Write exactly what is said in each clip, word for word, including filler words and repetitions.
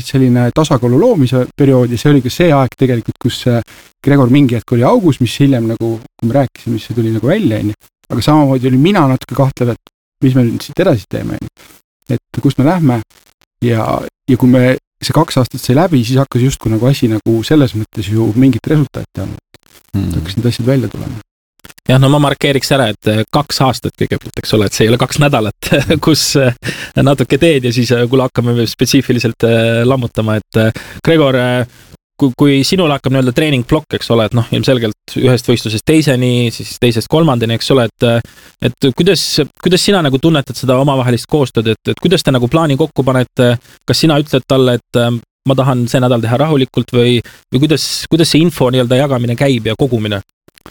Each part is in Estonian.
selline tasakaalu loomise periood ja see oli ka see aeg tegelikult, kus Gregor mingi hetk oli augus, mis hiljem nagu, kui me rääkisime, mis see tuli nagu välja, aga samamoodi oli mina natuke kahtlev, et mis me nüüd siit edasi teeme, et kus me lähme ja, ja kui me see kaks aastat sai läbi, siis hakkas justkui nagu asi nagu selles mõttes ju mingit resultaati andnud. Mm. Hakkas need asjad välja tulema. Jah, no ma markeeriks ära, et kaks aastat kõigepealt, eks ole, et see ei ole kaks nädalat, kus natuke teed ja siis kuule hakkame spetsiifiliselt lammutama, et Gregor, kui, kui sinul hakkab nii-öelda treeningplokk, eks ole, et noh, ilmselgelt ühest võistlusest teiseni, siis teisest kolmandini, eks ole, et, et kuidas, kuidas sina nagu tunnetad seda omavahelist koostööd, et, et kuidas te nagu plaani kokku panete, kas sina ütled talle, et ma tahan see nädal teha rahulikult või, või kuidas, kuidas see info nii-öelda jagamine käib ja kogumine?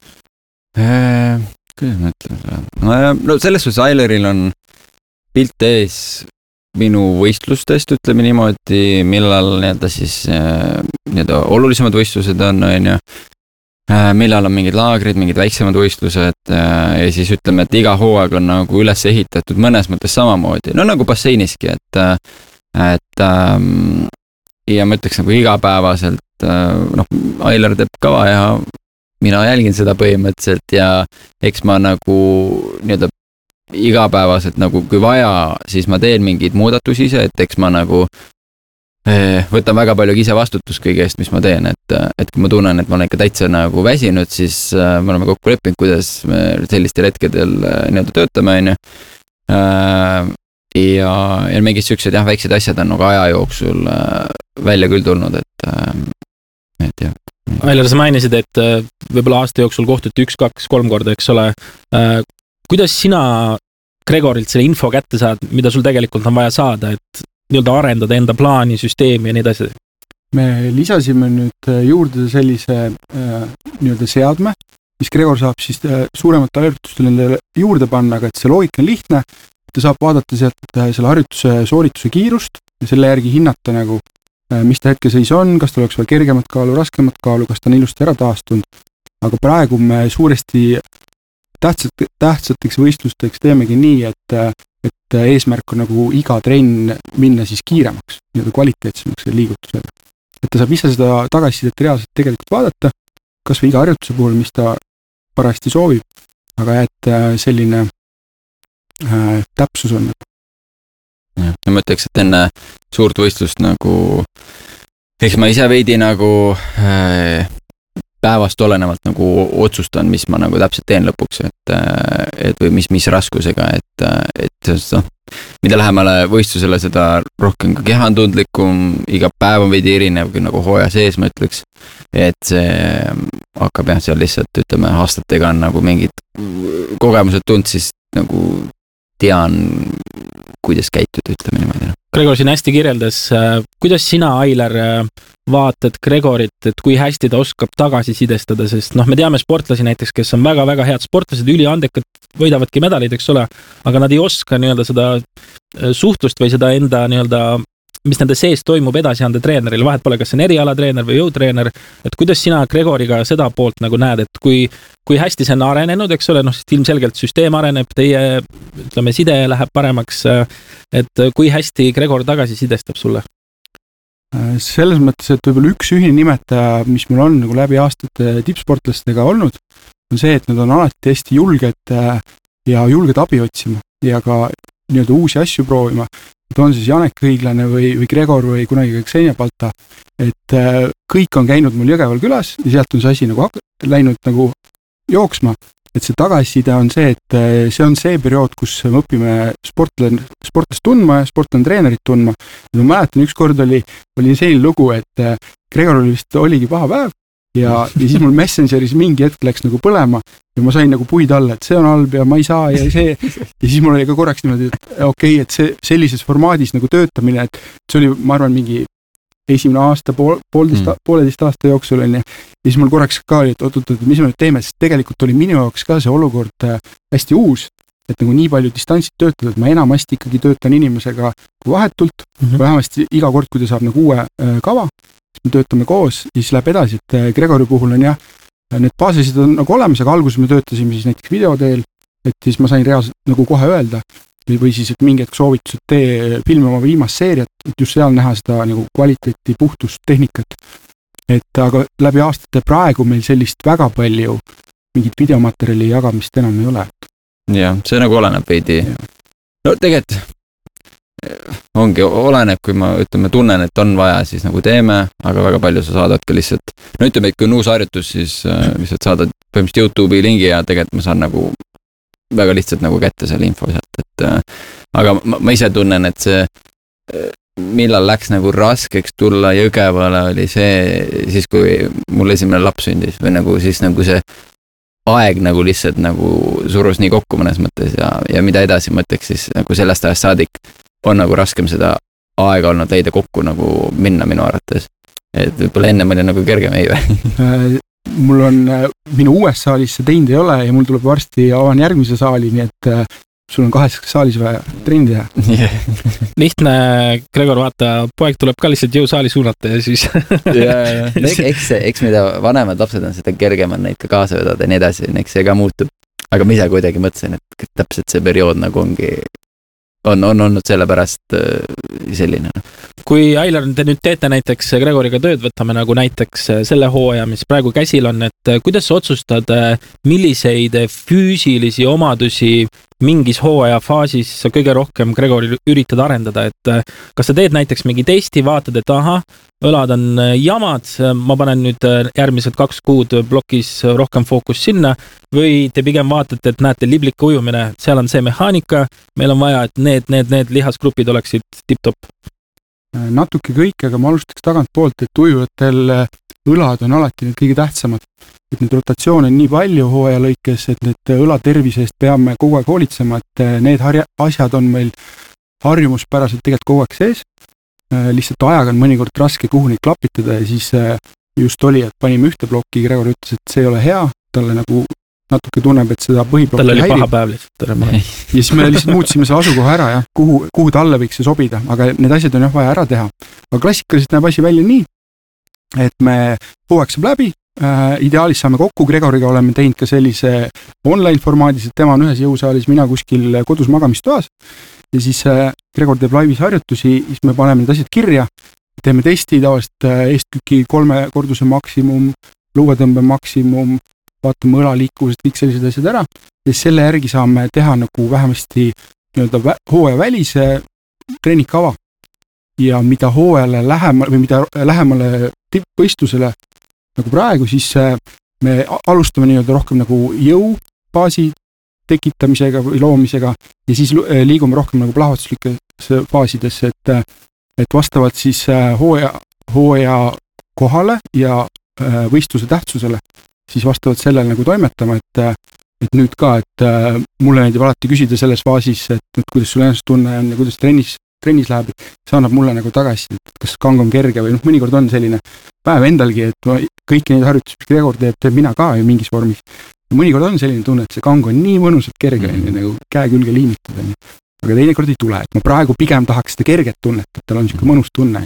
Äh, kuidas ma ütlen seda? No selles suhtes Aileril on pilt ees minu võistlustest, ütleme niimoodi, millal nii-öelda siis nii-öelda olulisemad võistlused on, on ju, millal on mingid laagrid, mingid väiksemad võistlused ja siis ütleme, et iga hooaeg on nagu üles ehitatud mõnes mõttes samamoodi, no nagu basseiniski, et, et ja ma ütleks nagu igapäevaselt, noh, Ailer teeb kava ja mina jälgin seda põhimõtteliselt ja eks ma nagu nii-öelda igapäevaselt nagu kui vaja, siis ma teen mingeid muudatusi ise, et eks ma nagu eh, võtan väga palju ise vastutust kõige eest, mis ma teen, et, et kui ma tunnen, et ma olen ikka täitsa nagu väsinud, siis äh, me oleme kokku leppinud, kuidas me sellistel hetkedel äh, nii-öelda töötame, on ju. Äh, ja, ja mingid siuksed jah, väiksed asjad on nagu aja jooksul äh, välja küll tulnud, et, äh, et jah. Ailer, sa mainisid, et võib-olla aasta jooksul kohtuti üks, kaks, kolm korda, eks ole. Kuidas sina Gregorilt selle info kätte saad, mida sul tegelikult on vaja saada, et nii-öelda arendada enda plaani, süsteemi ja nii edasi? Me lisasime nüüd juurde sellise nii-öelda seadme, mis Gregor saab siis suuremat harjutustele nendele juurde panna, aga et see loogika on lihtne, ta saab vaadata sealt selle harjutuse soorituse kiirust ja selle järgi hinnata nagu mis ta hetke seis on, kas ta oleks veel kergemat kaalu, raskemat kaalu, kas ta on ilusti ära taastunud. Aga praegu me suuresti tähtsat, tähtsateks võistlusteks teemegi nii, et, et eesmärk on nagu iga trenn minna siis kiiremaks, nii-öelda kvaliteetsemaks liigutusega. Et ta saab ise seda tagasisidet reaalselt tegelikult vaadata, kas või iga harjutuse puhul, mis ta parasti soovib, aga et selline äh, täpsus on. Ja, ma ütleks, et enne suurt võistlust nagu, eks ma ise veidi nagu äh, päevast olenevalt nagu otsustan, mis ma nagu täpselt teen lõpuks, et, et või mis, mis raskusega, et, et no, mida lähemale võistlusele, seda rohkem ka keha on tundlikum, iga päev on veidi erinev, kui nagu hooaja sees ma ütleks, et see hakkab jah, seal lihtsalt ütleme aastatega on nagu mingid kogemused tund, siis nagu tean, kuidas käituda, ütleme niimoodi. Gregor siin hästi kirjeldas, kuidas sina, Ailer, vaatad Gregorit, et kui hästi ta oskab tagasi sidestada, sest noh, me teame sportlasi näiteks, kes on väga-väga head sportlased, üliandekad, võidavadki medalid, eks ole, aga nad ei oska nii-öelda seda suhtlust või seda enda nii-öelda, mis nende sees toimub edasi anda treenerile, vahet pole, kas see on erialatreener või jõutreener, et kuidas sina Gregoriga seda poolt nagu näed, et kui, kui hästi see on arenenud, eks ole, noh, sest ilmselgelt süsteem areneb, teie, ütleme, side läheb paremaks, et kui hästi Gregor tagasi sidestab sulle? Selles mõttes, et võib-olla üks ühine nimetaja, mis meil on nagu läbi aastate tippsportlastega olnud, on see, et nad on alati hästi julged ja julged abi otsima ja ka nii-öelda uusi asju proovima. Et on siis Janek Õiglane või, või Gregor või kunagi ka Xenia Balta, et kõik on käinud mul Jõgeval külas ja sealt on see asi nagu läinud nagu jooksma, et see tagasiside on see, et see on see periood, kus me õpime sportlen, sportlast tundma ja sportlen treenerit tundma. Ja ma mäletan, üks kord oli, oli selline lugu, et Gregor oli vist oligi paha päev ja, ja siis mul Messengeris mingi hetk läks nagu põlema ja ma sain nagu puid alla, et see on halb ja ma ei saa ja see ja siis mul oli ka korraks niimoodi, et okei, okay, et see sellises formaadis nagu töötamine, et see oli, ma arvan, mingi esimene aasta, pool, poolteist, mm. pooleteist aasta jooksul oli, ja siis mul korraks ka oli, et oot-oot, mis me nüüd teeme, sest tegelikult oli minu jaoks ka see olukord hästi uus, et nagu nii palju distantsid töötada, et ma enamasti ikkagi töötan inimesega vahetult, mm-hmm. vähemasti iga kord, kui ta saab nagu uue äh, kava, siis me töötame koos ja siis läheb edasi, et äh, Gregori puhul on jah, need baasisid on nagu olemas, aga alguses me töötasime siis näiteks video teel, et siis ma sain reaalselt nagu kohe öelda või, või siis, et mingi hetk soovitus, et tee filmi oma viimast seeriat, et just seal näha seda nagu kvaliteeti, puhtust, tehnikat. Et aga läbi aastate praegu meil sellist väga palju mingit videomaterjali jagamist enam ei ole. jah, see nagu oleneb veidi. No tegelikult ongi, oleneb, kui ma ütleme, tunnen, et on vaja, siis nagu teeme, aga väga palju sa saadad ka lihtsalt, no ütleme, et kui on uus harjutus, siis äh, lihtsalt saadad põhimõtteliselt YouTube'i lingi ja tegelikult ma saan nagu väga lihtsalt nagu kätte selle info sealt, et äh, aga ma, ma ise tunnen, et see äh, millal läks nagu raskeks tulla Jõgevale oli see, siis kui mul esimene laps sündis või nagu siis nagu see aeg nagu lihtsalt nagu surus nii kokku mõnes mõttes ja, ja mida edasi mõtleks siis nagu sellest ajast saadik on nagu raskem seda aega olnud leida kokku nagu minna minu arvates. Et võib-olla ennem oli nagu kergem, ei või? Mul on, minu uues saalis see teinud ei ole ja mul tuleb varsti avan järgmise saali, nii et sul on kahes saalis vaja trenni teha. Yeah. Lihtne, Gregor, vaata, poeg tuleb ka lihtsalt jõusaali suunata ja siis... yeah, eks, eks mida vanemad lapsed on, seda kergem on neid ka kaasa vedada ja nii edasi, eks see ka muutub. Aga ma ise kuidagi mõtlesin, et täpselt see periood nagu ongi on, on olnud sellepärast selline. Kui Ailar, te nüüd teete näiteks Gregoriga tööd, võtame nagu näiteks selle hooaja, mis praegu käsil on, et kuidas sa otsustad, milliseid füüsilisi omadusi mingis hooaja faasis sa kõige rohkem Gregori üritad arendada, et kas sa teed näiteks mingi testi, vaatad, et aha, õlad on jamad, ma panen nüüd järgmised kaks kuud blokis rohkem fookus sinna, või te pigem vaatate, et näete libliku ujumine, seal on see mehaanika, meil on vaja, et need, need, need lihasgrupid oleksid tip-top. Natuke kõik, aga ma alustaks tagant poolt, et ujujatel õlad on alati need kõige tähtsamad. Et need rotatsioone on nii palju hooaja lõikes, et need õlatervise eest peame kogu aeg hoolitsema, et need harja, asjad on meil harjumuspäraselt tegelikult kogu aeg sees. Lihtsalt ajaga on mõnikord raske kuhu neid klapitada ja siis just oli, et panime ühte plokki, Gregor ütles, et see ei ole hea, talle nagu natuke tunneb, et seda põhiplokki häirib. Tal oli paha päev lihtsalt. Ja siis me lihtsalt muutsime selle asukoha ära, jah, kuhu, kuhu talle võiks see sobida, aga need asjad on jah vaja ära teha. Aga klassikaliselt näeb asi välja nii, et me hooaeg saab läbi, äh, ideaalis saame kokku, Gregoriga oleme teinud ka sellise online formaadis, et tema on ühes jõusaalis, mina kuskil kodus magamistoas ja siis äh, Gregor teeb laivis harjutusi, siis me paneme need asjad kirja, teeme testi tavaliselt äh, eestküki kolme korduse maksimum, luuetõmbe maksimum, vaatame õla liikuvused, kõik sellised asjad ära ja selle järgi saame teha nagu vähemasti nii-öelda vä- hooaja välise treenikava ja mida hooajale lähemale või mida lähemale tippvõistlusele nagu praegu, siis me alustame nii-öelda rohkem nagu jõubaasi tekitamisega või loomisega ja siis liigume rohkem nagu plahvatuslikes faasidesse, et, et vastavalt siis hooaja, hooaja kohale ja võistluse tähtsusele siis vastavalt sellele nagu toimetama, et, et nüüd ka, et mulle näidib alati küsida selles faasis, et, et kuidas sul ennast tunne on ja kuidas trennis, trennis läheb, see annab mulle nagu tagasi, et kas kang on kerge või noh, mõnikord on selline päev endalgi, et ma, kõiki neid harjutusi, mis Gregor teeb, teeb mina ka ju mingis vormis. Mõnikord on selline tunne, et see kang on nii mõnusalt kerge, mm. nagu käe külge liimitud, aga teinekord ei tule, et ma praegu pigem tahaks seda kerget tunnet, et tal on niisugune mõnus tunne.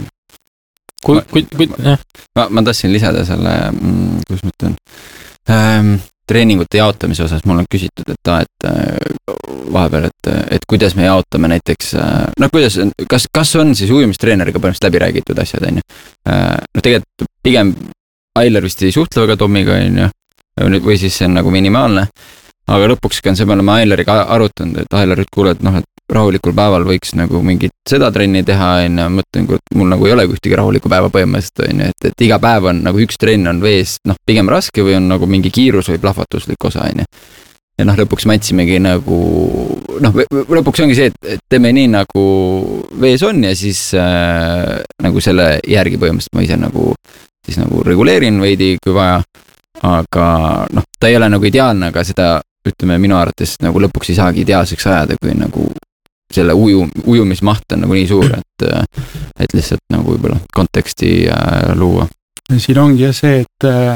Kui, kui, kui, ma, ma, ma tahtsin lisada selle, kus ma ütlen, ähm, treeningute jaotamise osas mul on küsitud, et ta, et äh, vahepeal, et, et kuidas me jaotame näiteks, äh, no kuidas, kas, kas on siis ujumisttreeneriga põhimõtteliselt läbi räägitud asjad, on ju? Äh, no tegelikult pigem Ailar vist ei suhtle väga Tomiga, on ju, või siis see on nagu minimaalne, aga lõpuks on see, me oleme Ailariga arutanud, et Ailar nüüd kuule, et noh, et rahulikul päeval võiks nagu mingit seda trenni teha, on ju, mõtlen, et mul nagu ei ole ühtegi rahulikku päeva põhimõtteliselt, on ju, et, et iga päev on nagu üks trenn on vees, noh, pigem raske või on nagu mingi kiirus või plahvatuslik osa, on ju. Ja noh, lõpuks mätsimegi nagu, noh, lõpuks ongi see, et, et teeme nii nagu vees on ja siis äh, nagu selle järgi põhimõtteliselt ma ise nagu, siis nagu reguleerin veidi, kui vaja, aga noh, ta ei ole nagu ideaalne, aga seda, ütleme, minu arvates nagu lõpuks ei saagi ideaalseks ajada, kui nagu selle uju, ujumismaht on nagu nii suur, et, et lihtsalt nagu võib-olla konteksti äh, luua. Siin ongi see, et äh,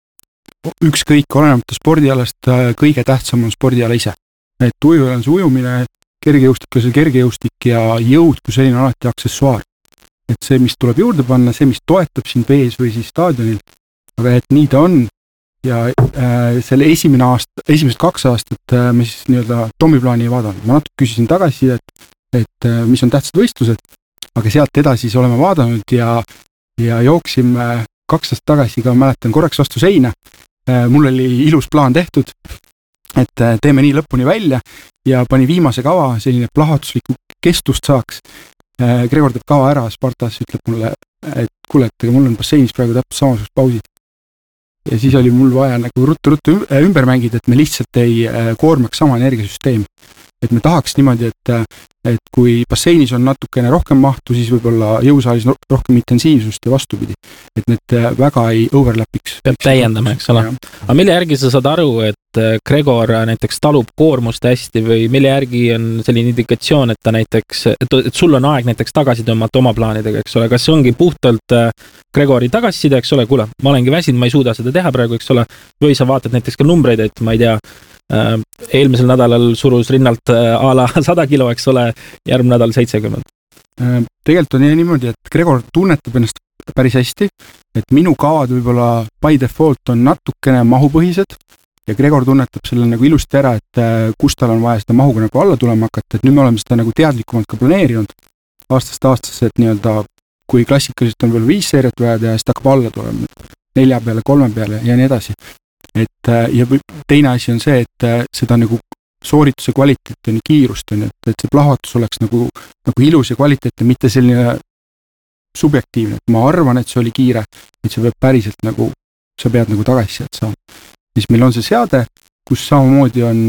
ükskõik olenemata spordialast äh, kõige tähtsam on spordiala ise. Et ujujal on see ujumine, kergejõustiklasel kergejõustik ja jõud kui selline alati aksessuaar. Et see, mis tuleb juurde panna, see, mis toetab sind vees või siis staadionil, aga et nii ta on ja äh, selle esimene aasta, esimesed kaks aastat äh, me siis nii-öelda Tommi plaani ei vaadanud. Ma natuke küsisin tagasisidet, et äh, mis on tähtsad võistlused, aga sealt edasi siis oleme vaadanud ja, ja jooksime kaks aastat tagasi ka, mäletan, korraks vastu seina. Äh, mul oli ilus plaan tehtud, et äh, teeme nii lõpuni välja ja pani viimase kava, selline plahvatuslikku kestust saaks. Äh, Gregor teeb kava ära, Spartas ütleb mulle, et kuule, et mul on basseinis praegu täpselt samasugused pausid. Ja siis oli mul vaja nagu ruttu-ruttu ümber mängida, et me lihtsalt ei koormaks sama energiasüsteemi. Et me tahaks niimoodi, et, et kui basseinis on natukene rohkem mahtu, siis võib-olla jõusaalis rohkem intensiivsust ja vastupidi. Et need väga ei overlapiks. Peab täiendama, eks ole. Aga mille järgi sa saad aru, et Gregor näiteks talub koormust hästi või mille järgi on selline indikatsioon, et ta näiteks, et, et sul on aeg näiteks tagasi tõmmata oma plaanidega, eks ole, kas see ongi puhtalt Gregori tagasiside, eks ole, kuule, ma olengi väsinud, ma ei suuda seda teha praegu, eks ole, või sa vaatad näiteks ka numbreid, et ma ei tea, eelmisel nädalal surus rinnalt a la sada kilo, eks ole, järgmine nädal seitsekümmend. Tegelikult on niimoodi, et Gregor tunnetab ennast päris hästi, et minu kavad võib-olla by default on natukene mahupõhised ja Gregor tunnetab selle nagu ilusti ära, et kus tal on vaja seda mahuga nagu alla tulema hakata, et nüüd me oleme seda nagu teadlikumalt ka planeerinud aastast aastasse, et nii-öelda kui klassikaliselt on veel viis seeriat vaja teha, siis ta hakkab alla tulema nelja peale, kolme peale ja nii edasi. Et ja teine asi on see, et seda nagu soorituse kvaliteet on ja kiirust on, et, et see plahvatus oleks nagu, nagu ilus ja kvaliteetne, mitte selline subjektiivne, et ma arvan, et see oli kiire, et see peab päriselt nagu, sa pead nagu tagasisidet saama. Siis meil on see seade, kus samamoodi on,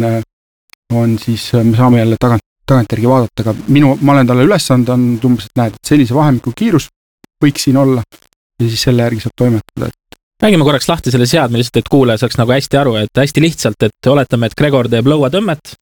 on siis, me saame jälle tagant, tagantjärgi vaadata, aga minu, ma olen talle ülesand on umbes, et näed, et sellise vahemiku kiirus võiks siin olla ja siis selle järgi saab toimetada. Räägime korraks lahti selle seadme, lihtsalt, et kuulaja saaks nagu hästi aru, et hästi lihtsalt, et oletame, et Gregor teeb lõuatõmmet,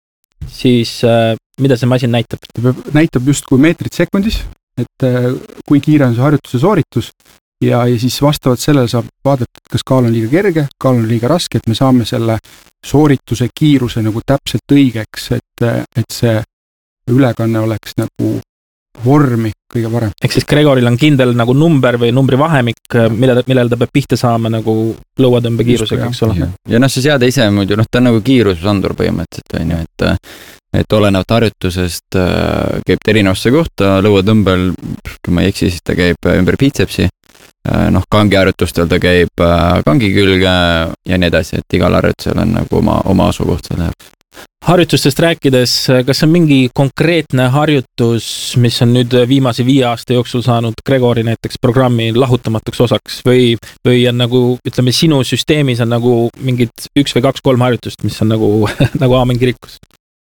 siis äh, mida see masin näitab? Näitab just kui meetrit sekundis, et äh, kui kiire on see harjutuse sooritus ja, ja siis vastavalt sellele saab vaadata, kas kaal on liiga kerge, kaal on liiga raske, et me saame selle soorituse kiiruse nagu täpselt õigeks, et, et see ülekanne oleks nagu vormi kõige parem. Ehk siis Gregoril on kindel nagu number või numbri vahemik, millele, millele ta peab pihta saama nagu lõuatõmbe kiirusega, eks ole. Ja, ja noh, see seade ise muidu, noh, ta on nagu kiirusandur põhimõtteliselt, on ju, et, et olenevalt harjutusest käib ta erinevasse kohta, lõuatõmbel, kui ma ei eksi, siis ta käib ümber biitsepsi, noh, kangi harjutustel ta käib kangi külge ja nii edasi, et igal harjutusel on nagu oma, oma asukoht selle jaoks. Harjutustest rääkides, kas on mingi konkreetne harjutus, mis on nüüd viimase viie aasta jooksul saanud Gregori näiteks programmi lahutamatuks osaks või, või on nagu, ütleme, sinu süsteemis on nagu mingid üks või kaks, kolm harjutust, mis on nagu, nagu aamen kirikus?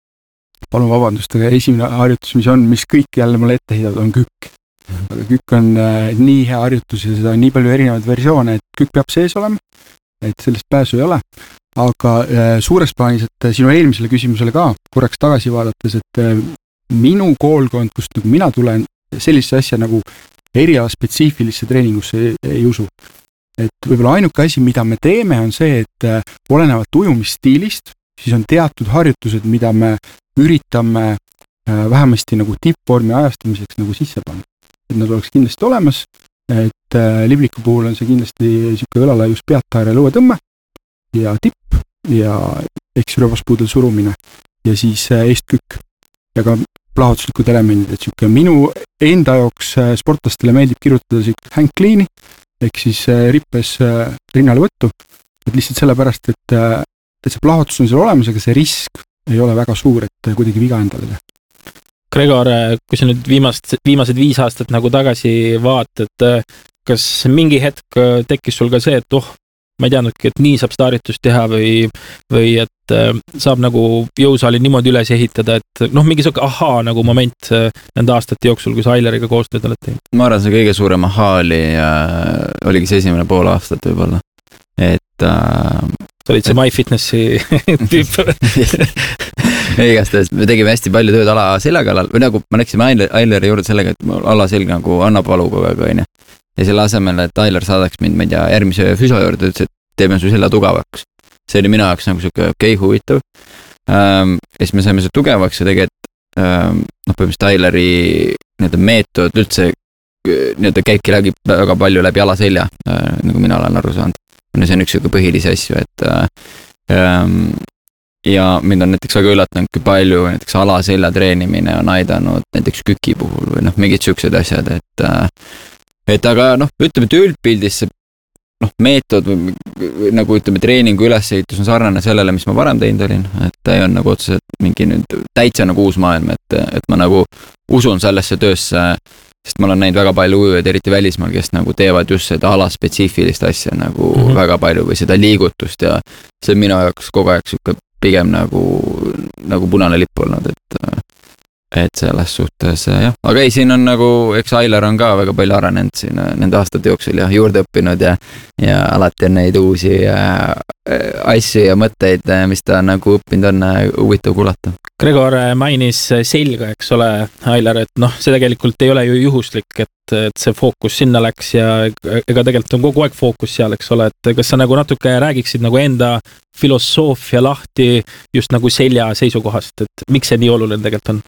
Palun vabandust, aga esimene harjutus, mis on, mis kõik jälle mulle ette heidavad, on kükk. Aga kükk on äh, nii hea harjutus ja seda on nii palju erinevaid versioone, et kükk peab sees olema, et sellest pääsu ei ole. Aga äh, suures plaanis, et sinu eelmisele küsimusele ka korraks tagasi vaadates, et äh, minu koolkond, kust nagu mina tulen, sellise asja nagu eriala spetsiifilisse treeningusse ei, ei usu. Et võib-olla ainuke asi, mida me teeme, on see, et äh, olenevalt ujumisstiilist, siis on teatud harjutused, mida me üritame äh, vähemasti nagu tippvormi ajastamiseks nagu sisse panna. Et nad oleks kindlasti olemas, et äh, libliku puhul on see kindlasti siuke õlalaius peataare lõuatõmme ja tipp ja eks rööbaspuudel surumine ja siis eestkükk ja ka plahvatuslikud elemendid, et siuke minu enda jaoks sportlastele meeldib kirjutada siuke hang clean'i ehk siis rippes rinnale võttu, et lihtsalt sellepärast, et, et see plahvatus on seal olemas, aga see risk ei ole väga suur, et kuidagi viga endale teha. Gregor, kui sa nüüd viimast, viimased viis aastat nagu tagasi vaatad, kas mingi hetk tekkis sul ka see, et oh, ma ei teadnudki, et nii saab seda harjutust teha või, või et saab nagu jõusaali niimoodi üles ehitada, et noh, mingi siuke ahaa nagu moment nende aastate jooksul, kui sa Aileriga koostööd oled teinud. Ma arvan, see kõige suurem ahaa oli, äh, oligi see esimene pool aastat võib-olla, et äh, sa olid see MyFitnessi tüüp. Igastahes, me tegime hästi palju tööd ala selja kallal, või nagu ma läksime Aileri juurde sellega, et mul ala selg nagu annab valu kogu aeg, on ju. Ja selle asemel, et Ailer saadaks mind, ma ei tea, järgmise füsio juurde, ütles, et teeme su selja tugevaks. See oli minu jaoks nagu siuke okei, huvitav. Ähm, ja siis me saime see tugevaks ja tegelikult ähm, noh, põhimõtteliselt Aileri nii-öelda meetod üldse nii-öelda käibki läbi väga palju läbi alaselja, äh, nagu mina olen aru saanud. no see on üks siuke põhilisi asju, et ähm, ja mind on näiteks väga üllatanud, kui palju näiteks alaselja treenimine on aidanud näiteks küki puhul või noh, mingid siuksed asjad, et et aga noh, ütleme, et üldpildis see noh, meetod või, või nagu ütleme, treeningu ülesehitus on sarnane sellele, mis ma varem teinud olin, et ta ei on nagu otseselt mingi nüüd täitsa nagu uus maailm, et, et ma nagu usun sellesse töösse, sest ma olen näinud väga palju ujujaid, eriti välismaal, kes nagu teevad just seda alaspetsiifilist asja nagu mm -hmm. väga palju või seda liigutust ja see on minu jaoks kogu aeg siuke pigem nagu, nagu punane lipp olnud, et et selles suhtes jah, aga ei, siin on nagu, eks Ailar on ka väga palju arenenud siin nende aastate jooksul ja juurde õppinud ja, ja alati on neid uusi äh, asju ja mõtteid, mis ta nagu õppinud on, huvitav kuulata. Gregor mainis selga, eks ole, Ailar, et noh, see tegelikult ei ole ju juhuslik, et, et see fookus sinna läks ja ega tegelikult on kogu aeg fookus seal, eks ole, et kas sa nagu natuke räägiksid nagu enda filosoofia lahti just nagu selja seisukohast, et miks see nii oluline tegelikult on?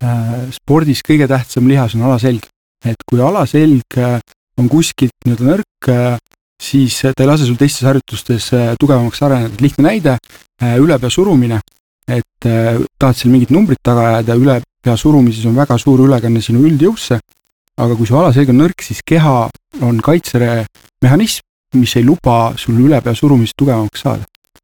Spordis kõige tähtsam lihas on alaselg, et kui alaselg on kuskilt nii-öelda nõrk, siis ta ei lase sul teistes harjutustes tugevamaks areneda. Lihtne näide, ülepea surumine, et tahad seal mingit numbrit taga jääda, ülepea surumises on väga suur ülekanne sinu üldjõusse, aga kui su alaselg on nõrk, siis keha on kaitsemehhanism, mis ei luba sul ülepea surumist tugevamaks saada.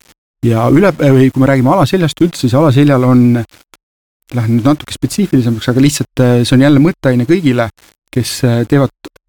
Ja üle, või kui me räägime alaseljast üldse, siis alaseljal on lähen nüüd natuke spetsiifilisemaks, aga lihtsalt see on jälle mõtteaine kõigile, kes teevad,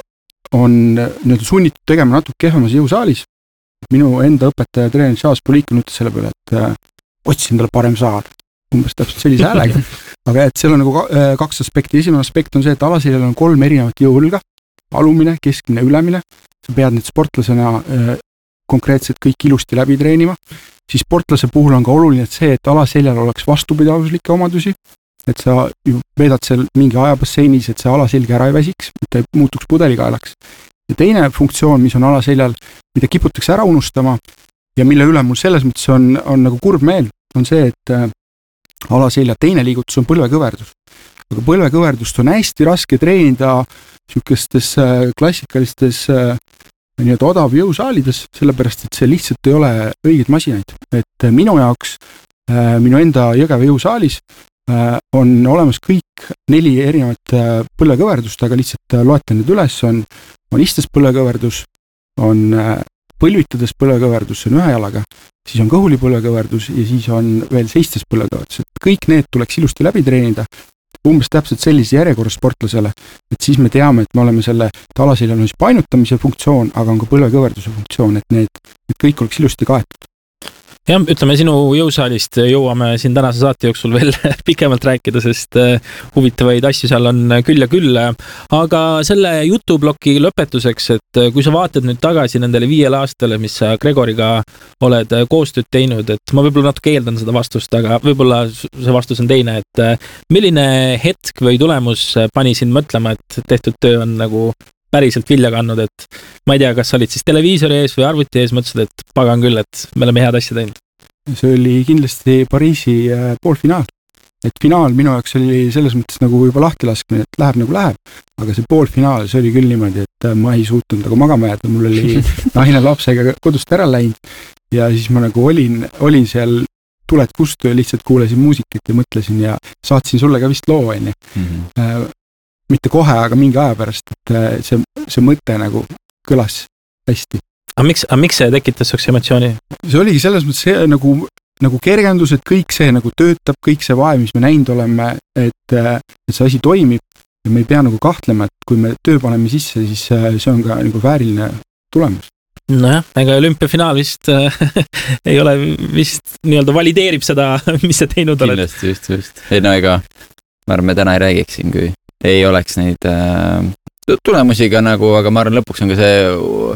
on nii-öelda sunnitud tegema natuke kehvemas jõusaalis. Minu enda õpetaja treener Charles Polikin ütles selle peale, et otsin talle parem saal, umbes täpselt sellise häälega. Aga et seal on nagu kaks aspekti. Esimene aspekt on see, et alaseljal on kolm erinevat jõuõlga, alumine, keskmine, ülemine. Sa pead nüüd sportlasena konkreetselt kõik ilusti läbi treenima. Siis sportlase puhul on ka oluline see, et alaseljal oleks vastupidavuslikke omadusi, et sa veedad seal mingi ajabasseinis, et see alaselg ära ei väsiks, et ei muutuks pudelikaelaks. Ja teine funktsioon, mis on alaseljal, mida kiputakse ära unustama ja mille üle mul selles mõttes on, on nagu kurb meel, on see, et alaselja teine liigutus on põlvekõverdus. Aga põlvekõverdust on hästi raske treenida sihukestes klassikalistes nii-öelda odav jõusaalides, sellepärast, et see lihtsalt ei ole õiged masinaid. Et minu jaoks, minu enda Jõgeva jõusaalis on olemas kõik neli erinevat põlvekõverdust, aga lihtsalt loetan need üles, on, on istes põlvekõverdus, on põlvitades põlvekõverdus, see on ühe jalaga, siis on kõhuli põlvekõverdus ja siis on veel seistes põlvekõverdus. Et kõik need tuleks ilusti läbi treenida, umbes täpselt sellise järjekorra sportlasele, et siis me teame, et me oleme selle alaseljal on siis painutamise funktsioon, aga on ka põlvekõverduse funktsioon, et need, need kõik oleks ilusti kaetud. Ja ütleme, sinu jõusaalist jõuame siin tänase saate jooksul veel pikemalt rääkida, sest huvitavaid asju seal on küll ja küll. Aga selle jutubloki lõpetuseks, et kui sa vaatad nüüd tagasi nendele viiele aastale, mis sa Gregoriga oled koostööd teinud, et ma võib-olla natuke eeldan seda vastust, aga võib-olla see vastus on teine, et milline hetk või tulemus pani sind mõtlema, et tehtud töö on nagu päriselt vilja kannud, et ma ei tea, kas sa olid siis televiisori ees või arvuti ees, mõtlesid, et pagan küll, et me oleme head asja teinud. See oli kindlasti Pariisi poolfinaal. Et finaal minu jaoks oli selles mõttes nagu juba lahti laskmine, et läheb nagu läheb, aga see poolfinaal, see oli küll niimoodi, et ma ei suutnud nagu magama jääda, mul oli naine lapsega kodust ära läinud ja siis ma nagu olin, olin seal tuled kustu ja lihtsalt kuulasin muusikat ja mõtlesin ja saatsin sulle ka vist loo, on ju. Mm-hmm. Mitte kohe, aga mingi aja pärast, et see, see mõte nagu kõlas hästi. Aga miks, aga miks see tekitas saks emotsiooni? See oligi selles mõttes see nagu, nagu kergendus, et kõik see nagu töötab, kõik see vaev, mis me näinud oleme, et, et see asi toimib ja me ei pea nagu kahtlema, et kui me töö paneme sisse, siis see on ka nagu vääriline tulemus. Nojah, ega olümpiafinaal vist äh, ei ole vist nii-öelda valideerib seda, mis sa teinud oled. Kindlasti, just, just. Ei no ega, ma arvan, me täna ei räägiks siin, kui ei oleks neid äh, tulemusiga nagu, aga ma arvan, lõpuks on ka see,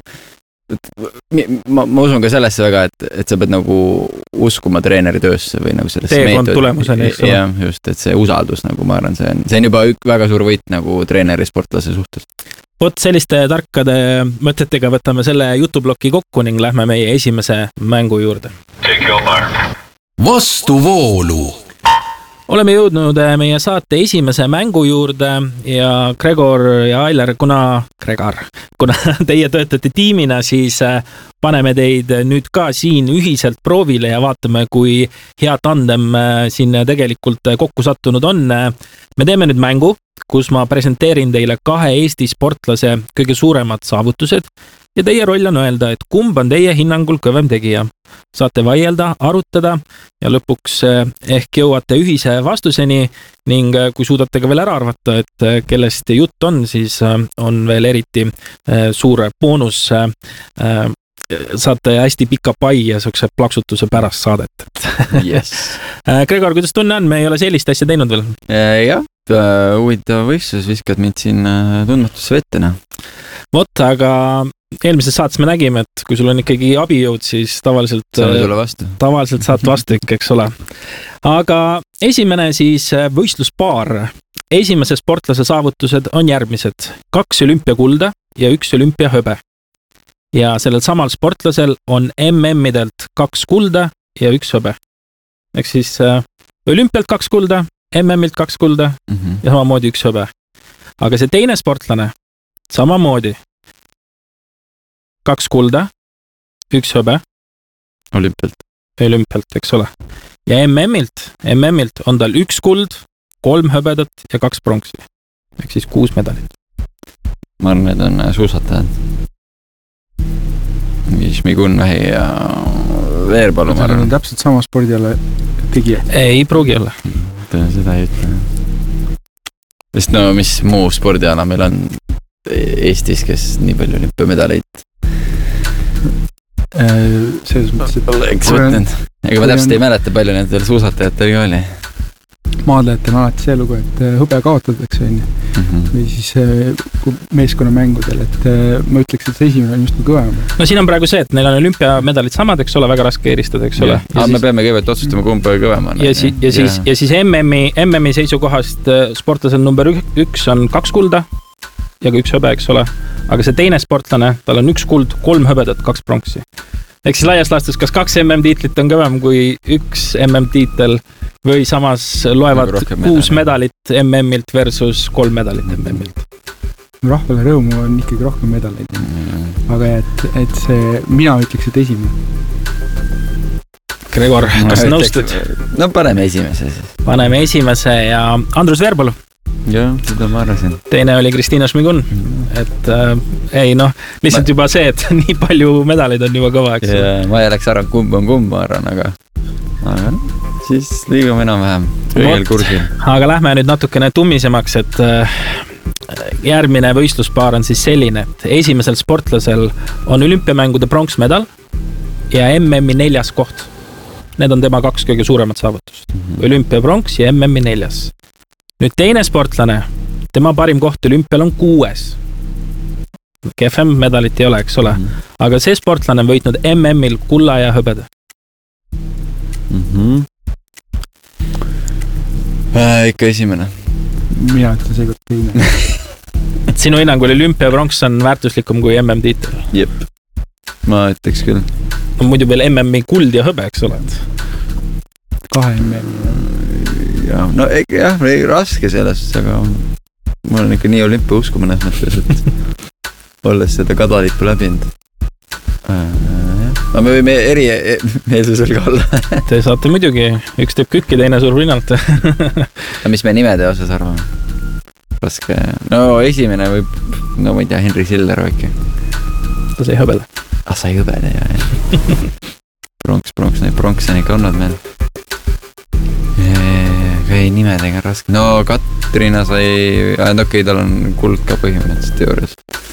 ma, ma usun ka sellesse väga, et, et sa pead nagu uskuma treeneri töösse või nagu sellesse meetod tulemuseni. Jah, just, et see usaldus nagu ma arvan, see on, see on juba ük, väga suur võit nagu treeneri sportlase suhtes. Vot selliste tarkade mõtetega võtame selle jutubloki kokku ning lähme meie esimese mängu juurde. Vastuvoolu. oleme jõudnud meie saate esimese mängu juurde ja Gregor ja Ailer, kuna, Gregor, kuna teie töötate tiimina, siis paneme teid nüüd ka siin ühiselt proovile ja vaatame, kui hea tandem siin tegelikult kokku sattunud on. Me teeme nüüd mängu, kus ma presenteerin teile kahe Eesti sportlase kõige suuremad saavutused ja teie roll on öelda, et kumb on teie hinnangul kõvem tegija. Saate vaielda, arutada ja lõpuks ehk jõuate ühise vastuseni ning kui suudate ka veel ära arvata, et kellest jutt on, siis on veel eriti suur boonus. Saate hästi pika pai ja sukse plaksutuse pärast saadet. Yes. Gregor, kuidas tunne on? Me ei ole sellist asja teinud veel. Jah, huvitav võistlus, viskad mind siin tundmatusse vettena. Vot, aga eelmises saates me nägime, et kui sul on ikkagi abijõud, siis tavaliselt, tavaliselt saad vastu ikka, eks ole. Aga esimene siis võistluspaar. Esimese sportlase saavutused on järgmised. Kaks olümpiakulda ja üks olümpiahõbe. Ja sellel samal sportlasel on M M-idelt kaks kulda ja üks hõbe. Ehk siis olümpialt kaks kulda, M M-ilt kaks kulda mm-hmm. ja samamoodi üks hõbe. Aga see teine sportlane samamoodi kaks kulda, üks hõbe. Olümpialt. Olümpialt, eks ole. Ja M M-ilt, M M-ilt on tal üks kuld, kolm hõbedat ja kaks pronksi. Ehk siis kuus medalit. Ma arvan, need on suusatajad. Šmigunvähi ja Veerpalu, ma arvan. On täpselt sama spordiala tegija. Ei pruugi olla. Seda ei ütle. Sest no, mis muu spordiala meil on Eestis, kes nii palju olümpiamedaleid selles mõttes, et oleks võtnud. Ega ma täpselt ei mäleta palju nendel suusatajatel ka oli. Maadlejatel on alati see lugu, et hõbe kaotatakse enne. Mm-hmm. või siis meeskonnamängudel, et ma ütleks, et see esimene on just kõvem. No siin on praegu see, et neil on olümpiamedalid samad, eks ole, väga raske eristada, eks ole. Aga me peame kõigepealt otsustama, kumb kõvem on. Ja, si ja, siis, ja siis M M-i, M M-i seisukohast sportlasel number üks on kaks kulda ja üks hõbe, eks ole. Aga see teine sportlane, tal on üks kuld, kolm hõbedat, kaks pronksi. Ehk siis laias laastus, kas kaks M M-tiitlit on kõvem kui üks M M-tiitel või samas loevad kuus medalit M M-ilt versus kolm medalit M M-ilt? Rahvale rõõmu on ikkagi rohkem medaleid. Mm. Aga et, et see, mina ütleks, et esimene. Gregor, kas no, nõustud? No paneme esimese siis. Paneme esimese ja Andrus Veerpalu. Jah, seda ma arvasin. Teine oli Kristiina Šmigun. Mm. Et äh, ei noh, lihtsalt ma... juba see, et nii palju medaleid on juba kõva, eks. Ja, ma ei oleks arvan, kumb on kumb, ma arvan, aga, aga siis liigume enam vähem õigel kursil. Aga lähme nüüd natukene tummisemaks, et äh, järgmine võistluspaar on siis selline, et esimesel sportlasel on olümpiamängude pronksmedal ja M M-i neljas koht. Need on tema kaks kõige suuremat saavutust. Mm-hmm. Olümpia pronks ja M M-i neljas. Nüüd teine sportlane, tema parim koht olümpial on kuues. Kefem medalit ei ole, eks ole. Mm-hmm. Aga see sportlane on võitnud M M-il kulla ja hõbeda. Mm-hmm. Äh, ikka esimene. Mina ütlen seekord teine. Et sinu hinnangul olümpia pronks on väärtuslikum kui M M-tiitel? Jep. Ma ütleks küll. No muidu veel M M-i kuld ja hõbe, eks ole? Kahe M M-i. Ja, no jah, raske sellest, aga mul on ikka nii olümpia usku mõnes mõttes, et olles seda kadalippu läbinud. Aga me võime eri meelsusel ka olla. Te saate muidugi, üks teeb kükki, teine surv rinnalt. Ja mis me nimede osas arvame? Raske. No esimene võib, no ma ei tea, Henri Siller väike. Ta sai hõbeda. Ah, sai hõbeda, jah. Pronks, pronks, neid pronks on ikka olnud meil. Ei, nimedega raske. No Katrina sai, ah, okei, okay, tal on kuld ka põhimõtteliselt teoorias.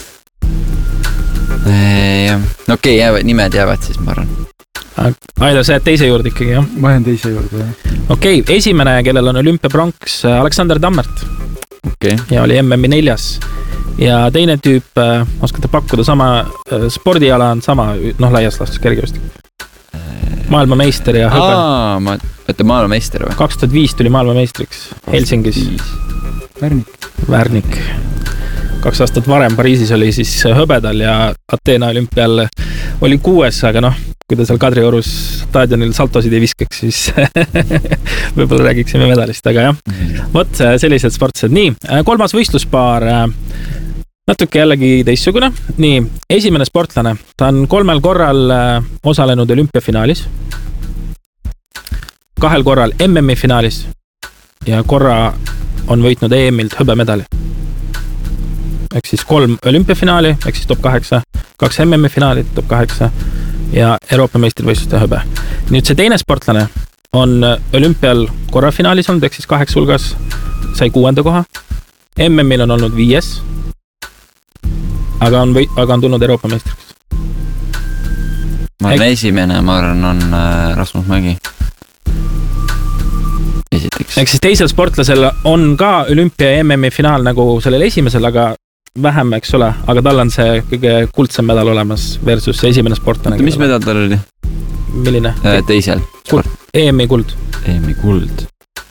Ja, no okei, okay, nimed jäävad siis, ma arvan. Aida, sa jääd teise juurde ikkagi, jah? Ma jään teise juurde, jah. Okei, okay, esimene, kellel on olümpiapronks, Aleksander Tammert. Okay. Ja oli M M-i neljas. Ja teine tüüp, äh, oskate pakkuda sama, äh, spordiala on sama, noh, laias laastus kergejõustik. Maailmameister ja hõbe. Aa, ma, võtta maailmameister või? kaks tuhat viis tuli maailmameistriks Helsingis. Värnik. Värnik. Kaks aastat varem Pariisis oli siis hõbedal ja Ateena olümpial oli kuues, aga noh, kui ta seal Kadriorus staadionil saltosid ei viskaks, siis võib-olla räägiksime medalist, aga jah, vot sellised sportlased. Nii, kolmas võistluspaar, natuke jällegi teistsugune. Nii, esimene sportlane, ta on kolmel korral osalenud olümpiafinaalis, kahel korral M M-i finaalis ja korra on võitnud E M-ilt hõbemedali. Ehk siis kolm olümpiafinaali, ehk siis top kaheksa, kaks M M-i finaali, top kaheksa ja Euroopa meistrivõistluste hõbe. Nüüd see teine sportlane on olümpial korra finaalis olnud, ehk siis kaheksa hulgas sai kuuenda koha. M M-il on olnud viies, aga on, või, aga on tulnud Euroopa meistriks. Ma olen Ehk... esimene, ma arvan, on Rasmus Mägi. Esiteks. Ehk siis teisel sportlasel on ka olümpia ja M M-i finaal nagu sellel esimesel, aga vähem, eks ole, aga tal on see kõige kuldsem medal olemas versus see esimene sportlane. Mis medal tal oli? Milline? Teisel. Kuld. E M-i kuld. E M-i kuld.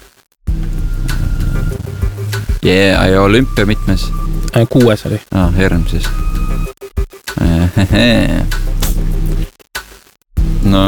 Yeah, ja olümpia mitmes? Kuues oli. Ah, herm siis. No.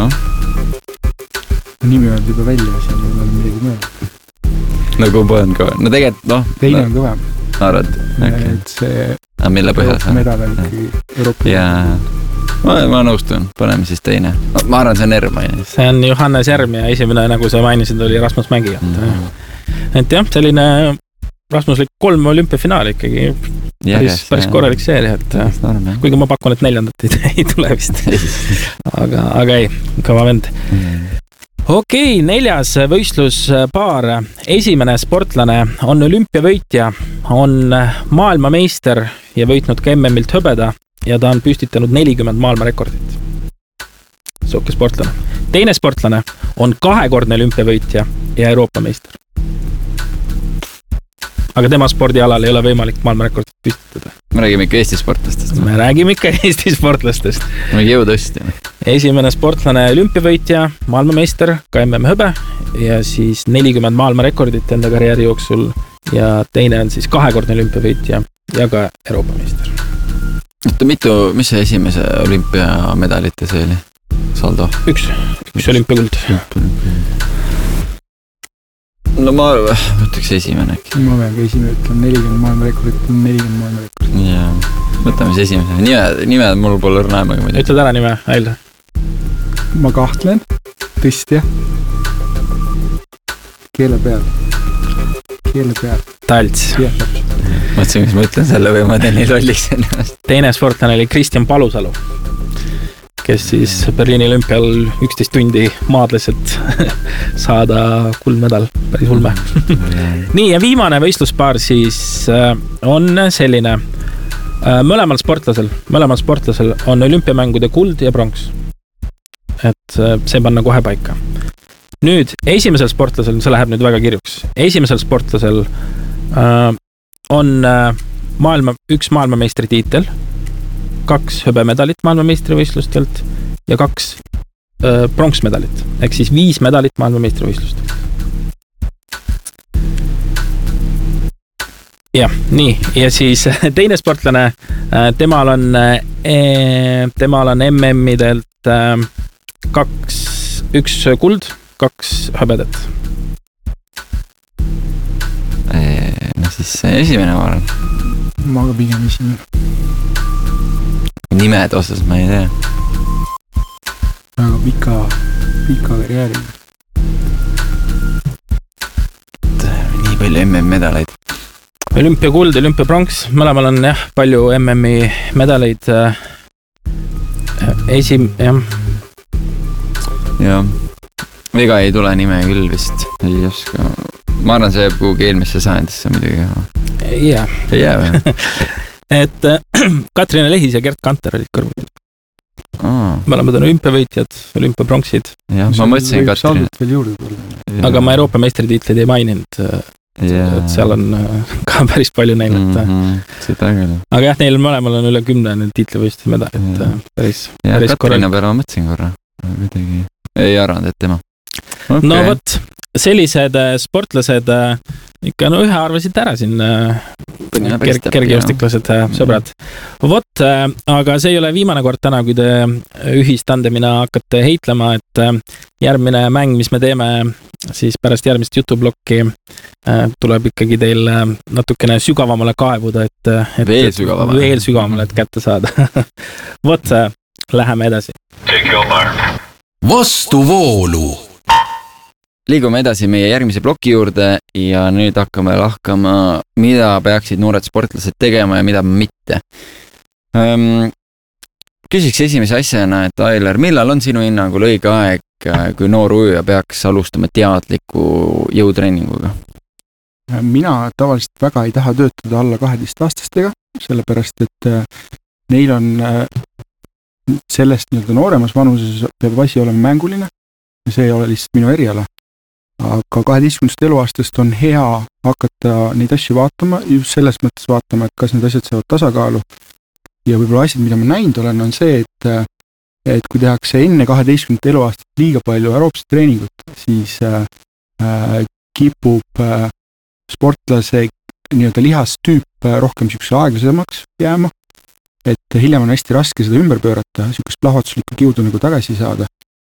Nimi on juba välja, siin ei ole midagi mõelda. No kumb on kõvem? No tegelikult, noh. Teine on kõvem. Arvad? Okay. Et see A, mille põhjal sa? Medal on ikkagi Euroopa. Jaa. Ma, ma nõustun. Paneme siis teine. Ma arvan, see on Erm. See on Johannes Erm ja esimene, nagu sa mainisid, oli Rasmus Mägi. Mm. Et jah, selline Rasmuslik kolm olümpiafinaali ikkagi. Päris, päris korralik seeria. Et, kuigi ma pakun, et neljandat ei tule vist. aga, aga ei, kõva vend. Mm. Okei, neljas võistluspaar. Esimene sportlane on olümpiavõitja, on maailmameister ja võitnud ka M M-ilt hõbeda ja ta on püstitanud nelikümmend maailmarekordit. Soke sportlane. Teine sportlane on kahekordne olümpiavõitja ja Euroopa meister. Aga tema spordialal ei ole võimalik maailmarekordit püstitada. Me räägime ikka Eesti sportlastest. Me räägime ikka Eesti sportlastest. Me jõutõsti. Esimene sportlane olümpiavõitja, maailmameister, ka M M hõbe ja siis nelikümmend maailmarekordit enda karjääri jooksul ja teine on siis kahekordne olümpiavõitja ja ka Euroopa meister. Mitu, mis see esimese olümpiamedalite see oli? Saldo? Üks, üks olümpiakuld. No ma võtaks esimene äkki. Ma pean ka esimene ütlema, nelikümmend maailmarekordit on nelikümmend maailmarekordit. Jaa, võtame siis esimene. Nime, nime mul pole õrnaema. Ütled ära nime, Ailda. Ma kahtlen, tõsti jah. Keele peal. Keele peal. Talts. Mõtlesin, mis ma ütlen selle või ma teen nii lolliks ennast. Teine sportlane oli Kristjan Palusalu, kes siis Berliini olümpial üksteist tundi maadles, et saada kuldmedal. Päris ulme. Nii, ja viimane võistluspaar siis on selline. Mõlemal sportlasel, mõlemal sportlasel on olümpiamängude kuld ja pronks. Et see panna kohe paika. Nüüd, esimesel sportlasel, see läheb nüüd väga kirjuks. Esimesel sportlasel on maailma, üks maailmameistri tiitel, kaks hõbemedalit maailmameistrivõistlustelt ja kaks äh, pronksmedalit. Ehk siis viis medalit maailmameistrivõistlust. Ja, nii. Ja siis teine sportlane, äh, temal on, äh, temal on M M-idelt äh, kaks, üks kuld, kaks hõbedat. No siis esimene ma arvan. Ma ka pigem esimene. Nimed osas ma ei tea. Väga pika, pika karjääri. Nii palju M M-medaleid. Olümpiakuld, olümpiapronks. Mõlemal on jah, palju M M-i medaleid. Esim, jah. Jah. Vega ei tule nime küll vist. Ei oska. Ma arvan, see jääb kuhugi eelmisse sajandisse midagi. Jaa. Ei jää või? Et Katrina Lehis ja Gert Kanter olid kõrvuti. Aa. Mõlemad on olümpiavõitjad, olümpiapronxid. Jah, ma mõtlesin Katrina. Aga ma Euroopa meistritiitleid ei maininud. Yeah. Et seal on ka päris palju näinud. Mm-hmm. Seda küll. Aga jah, neil mõlemal on üle kümne tiitlivõistluste medal. Et yeah. päris, ja päris Katrina peale ma mõtlesin korra. Midagi ei arvanud, et tema. Okay. No vot, sellised sportlased ikka no ühe arvasid ära siin ker kergejõustiklased sõbrad. Vot, aga see ei ole viimane kord täna, kui te ühistandemina hakkate heitlema, et järgmine mäng, mis me teeme siis pärast järgmist jutublokki, tuleb ikkagi teil natukene sügavamale kaevuda, et, et veel sügavamale, veel sügavamale, et kätte saada. Vot, läheme edasi. Vastuvoolu. Liigume edasi meie järgmise ploki juurde ja nüüd hakkame lahkama, mida peaksid noored sportlased tegema ja mida mitte. Ähm, küsiks esimese asjana, et Ailar, millal on sinu hinnangul õige aeg, kui noor ujuja peaks alustama teadliku jõutreeninguga? Mina tavaliselt väga ei taha töötada alla kaheteistaastastega, sellepärast, et neil on sellest nii-öelda nooremas vanuses peab asi olema mänguline ja see ei ole lihtsalt minu eriala. Aga kaheteistkümnendast eluaastast on hea hakata neid asju vaatama, just selles mõttes vaatama, et kas need asjad saavad tasakaalu. Ja võib-olla asjad, mida ma näinud olen, on see, et, et kui tehakse enne kaheteistkümnendat eluaastat liiga palju aeroobset treeningut, siis äh, kipub äh, sportlase nii-öelda lihastüüp rohkem siukse aeglasemaks jääma, et hiljem on hästi raske seda ümber pöörata, siukest plahvatuslikku kiudu nagu tagasi saada.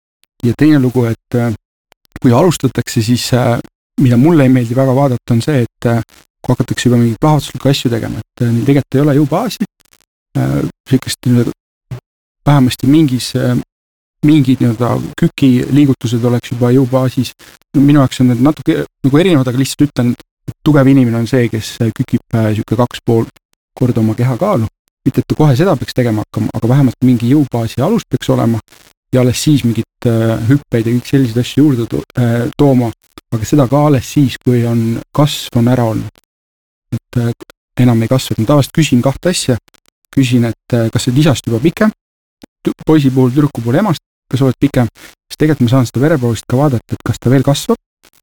Ja teine lugu, et äh, kui alustatakse, siis äh, mida mulle ei meeldi väga vaadata, on see, et äh, kui hakatakse juba mingi plahvatuslikku asju tegema, et äh, neil tegelikult ei ole jõubaasi, äh, siukest nii-öelda vähemasti mingis, äh, mingid nii-öelda küki liigutused oleks juba jõubaasis. No, minu jaoks on need natuke nagu erinevad, aga lihtsalt ütlen, et tugev inimene on see, kes kükib äh, siuke kaks pool korda oma kehakaalu. Mitte, et kohe seda peaks tegema hakkama, aga vähemalt mingi jõubaasi alus peaks olema ja alles siis mingit äh, hüppeid ja kõik sellised asju juurde to äh, tooma, aga seda ka alles siis, kui on kasv on ära olnud. Et äh, enam ei kasva. Ma tavaliselt küsin kahte asja. Küsin, et äh, kas see lisast juba pikem, poisi puhul, tüdruku puhul emast, kas oled pikem, siis tegelikult ma saan seda vereproovist ka vaadata, et kas ta veel kasvab.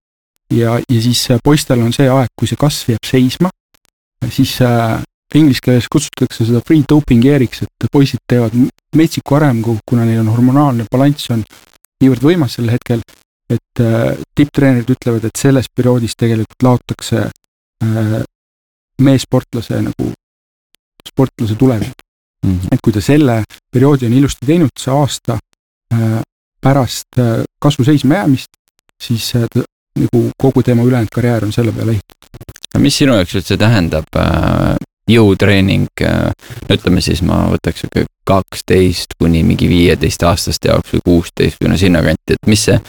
Ja, ja siis äh, poistel on see aeg, kui see kasv jääb seisma, siis äh, inglis keeles kutsutakse seda free doping yeariks, et poisid teevad metsiku arengu, kuna neil on hormonaalne balanss on niivõrd võimas sel hetkel, et äh, tipptreenerid ütlevad, et selles perioodis tegelikult laotakse äh, meesportlase nagu sportlase tulevik. Mm -hmm. Et kui ta selle perioodi on ilusti teinud, see aasta äh, pärast äh, kasvu seisma jäämist, siis äh, ta, nagu kogu tema ülejäänud karjäär on selle peale ehitatud. Mis sinu jaoks üldse tähendab äh... jõutreening, ütleme siis ma võtaks kaksteist kuni mingi viieteist aastaste jaoks või kuusteist või no sinna kanti, et mis see,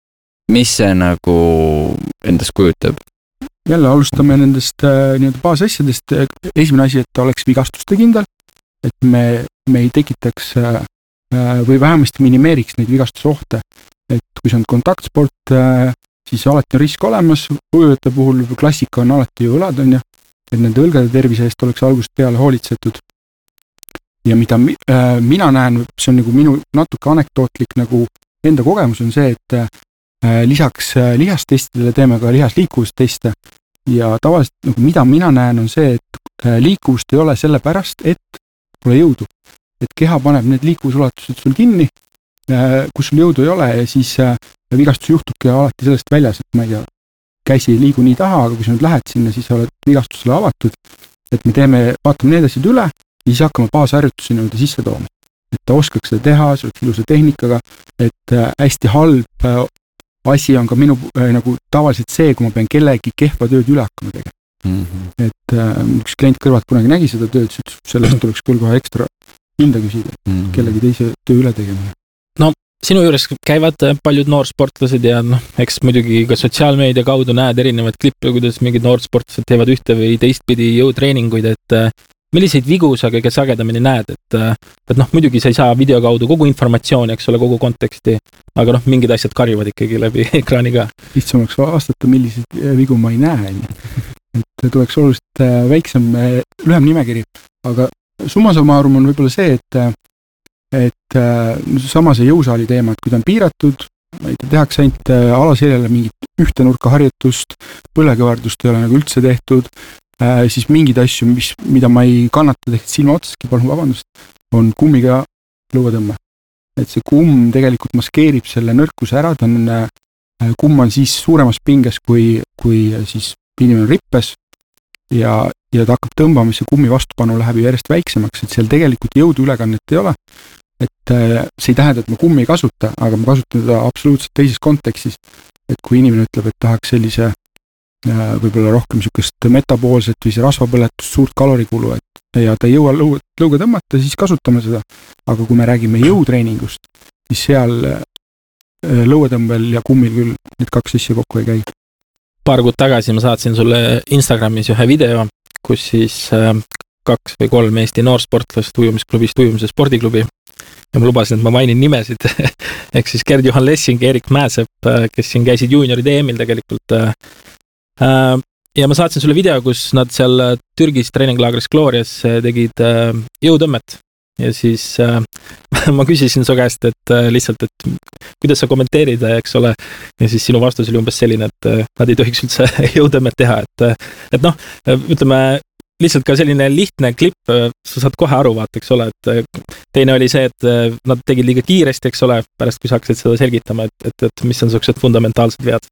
mis see nagu endast kujutab? Jälle alustame nendest äh, nii-öelda baasasjadest. Esimene asi, et ta oleks vigastuste kindel, et me, me ei tekitaks äh, või vähemasti minimeeriks neid vigastusohte, et kui see on kontaktsport, äh, siis alati on risk olemas, ujujate puhul klassika on alati ju õlad, on ju, et nende õlgade tervise eest oleks algusest peale hoolitsetud. Ja mida mi, äh, mina näen, see on nagu minu natuke anekdootlik nagu enda kogemus on see, et äh, lisaks äh, lihastestidele teeme ka lihasliikuvusteste ja tavaliselt nagu mida mina näen on see, et äh, liikuvust ei ole selle pärast, et pole jõudu. Et keha paneb need liikuvusulatused sul kinni, äh, kus sul jõudu ei ole ja siis äh, vigastus juhtubki alati sellest väljas, et ma ei tea, käsi ei liigu nii taha, aga kui sa nüüd lähed sinna, siis oled vigastusele avatud, et me teeme, vaatame need asjad üle ja siis hakkame baasharjutusi nii-öelda sisse tooma. Et ta oskaks seda teha, see oleks ilusa tehnikaga, et äh, hästi halb äh, asi on ka minu äh, nagu tavaliselt see, kui ma pean kellegi kehva tööd üle hakkama tegema. Mm -hmm. Et äh, üks klient kõrvalt kunagi nägi seda tööd, siis sellest tuleks küll kohe ekstra hinda küsida, mm -hmm. kellegi teise töö üle tegemine. No sinu juures käivad paljud noorsportlased ja noh, eks muidugi ka sotsiaalmeedia kaudu näed erinevad klippe, kuidas mingid noorsportlased teevad ühte või teistpidi jõutreeninguid, et milliseid vigu sa kõige sagedamini näed, et, et noh, muidugi sa ei saa video kaudu kogu informatsiooni, eks ole, kogu konteksti, aga noh, mingid asjad karjuvad ikkagi läbi ekraani ka. Lihtsamaks vastata, milliseid vigu ma ei näe, et tuleks oluliselt väiksem, lühem nimekiri, aga summa summarum on võib-olla see, et et sama see jõusaali teema, et kui ta on piiratud, tehakse ainult alaseljale mingit ühte nurka harjutust, põlekõvardust ei ole nagu üldse tehtud, siis mingid asju, mis, mida ma ei kannata tehtud silma otsaski, palun vabandust, on kummiga lõuatõmme. Et see kumm tegelikult maskeerib selle nõrkuse ära, ta on kumm on siis suuremas pinges, kui, kui siis inimene on rippes ja, ja ta hakkab tõmbama, see kummi vastupanu läheb ju järjest väiksemaks, et seal tegelikult jõudu ülekannet ei ole. Et see ei tähenda, et ma kummi ei kasuta, aga ma kasutan teda absoluutselt teises kontekstis. Et kui inimene ütleb, et tahaks sellise võib-olla rohkem niisugust metaboolset või see rasvapõletust, suurt kalorikulu, et ja ta ei jõua lõuga, lõuga tõmmata, siis kasutame seda. Aga kui me räägime jõutreeningust, siis seal lõuatõmbel ja kummil küll need kaks asja kokku ei käi. Paar kuud tagasi ma saatsin sulle Instagramis ühe video, kus siis kaks või kolm Eesti noorsportlast ujumisklubist ujumise spordiklubi ja ma lubasin, et ma mainin nimesid ehk siis Gerd-Johan Lessing, Erik Mäesepp, kes siin käisid juuniori D M-il tegelikult. Ja ma saatsin sulle video, kus nad seal Türgis treeninglaagris Glorias tegid jõutõmmet ja siis ma küsisin su käest, et lihtsalt, et kuidas sa kommenteerid, eks ole, ja siis sinu vastus oli umbes selline, et nad ei tohiks üldse jõutõmmet teha, et, et noh, ütleme, lihtsalt ka selline lihtne klipp, sa saad kohe aru, vaata, eks ole, et teine oli see, et nad tegid liiga kiiresti, eks ole, pärast kui sa hakkasid seda selgitama, et, et, et mis on sellised fundamentaalsed vead?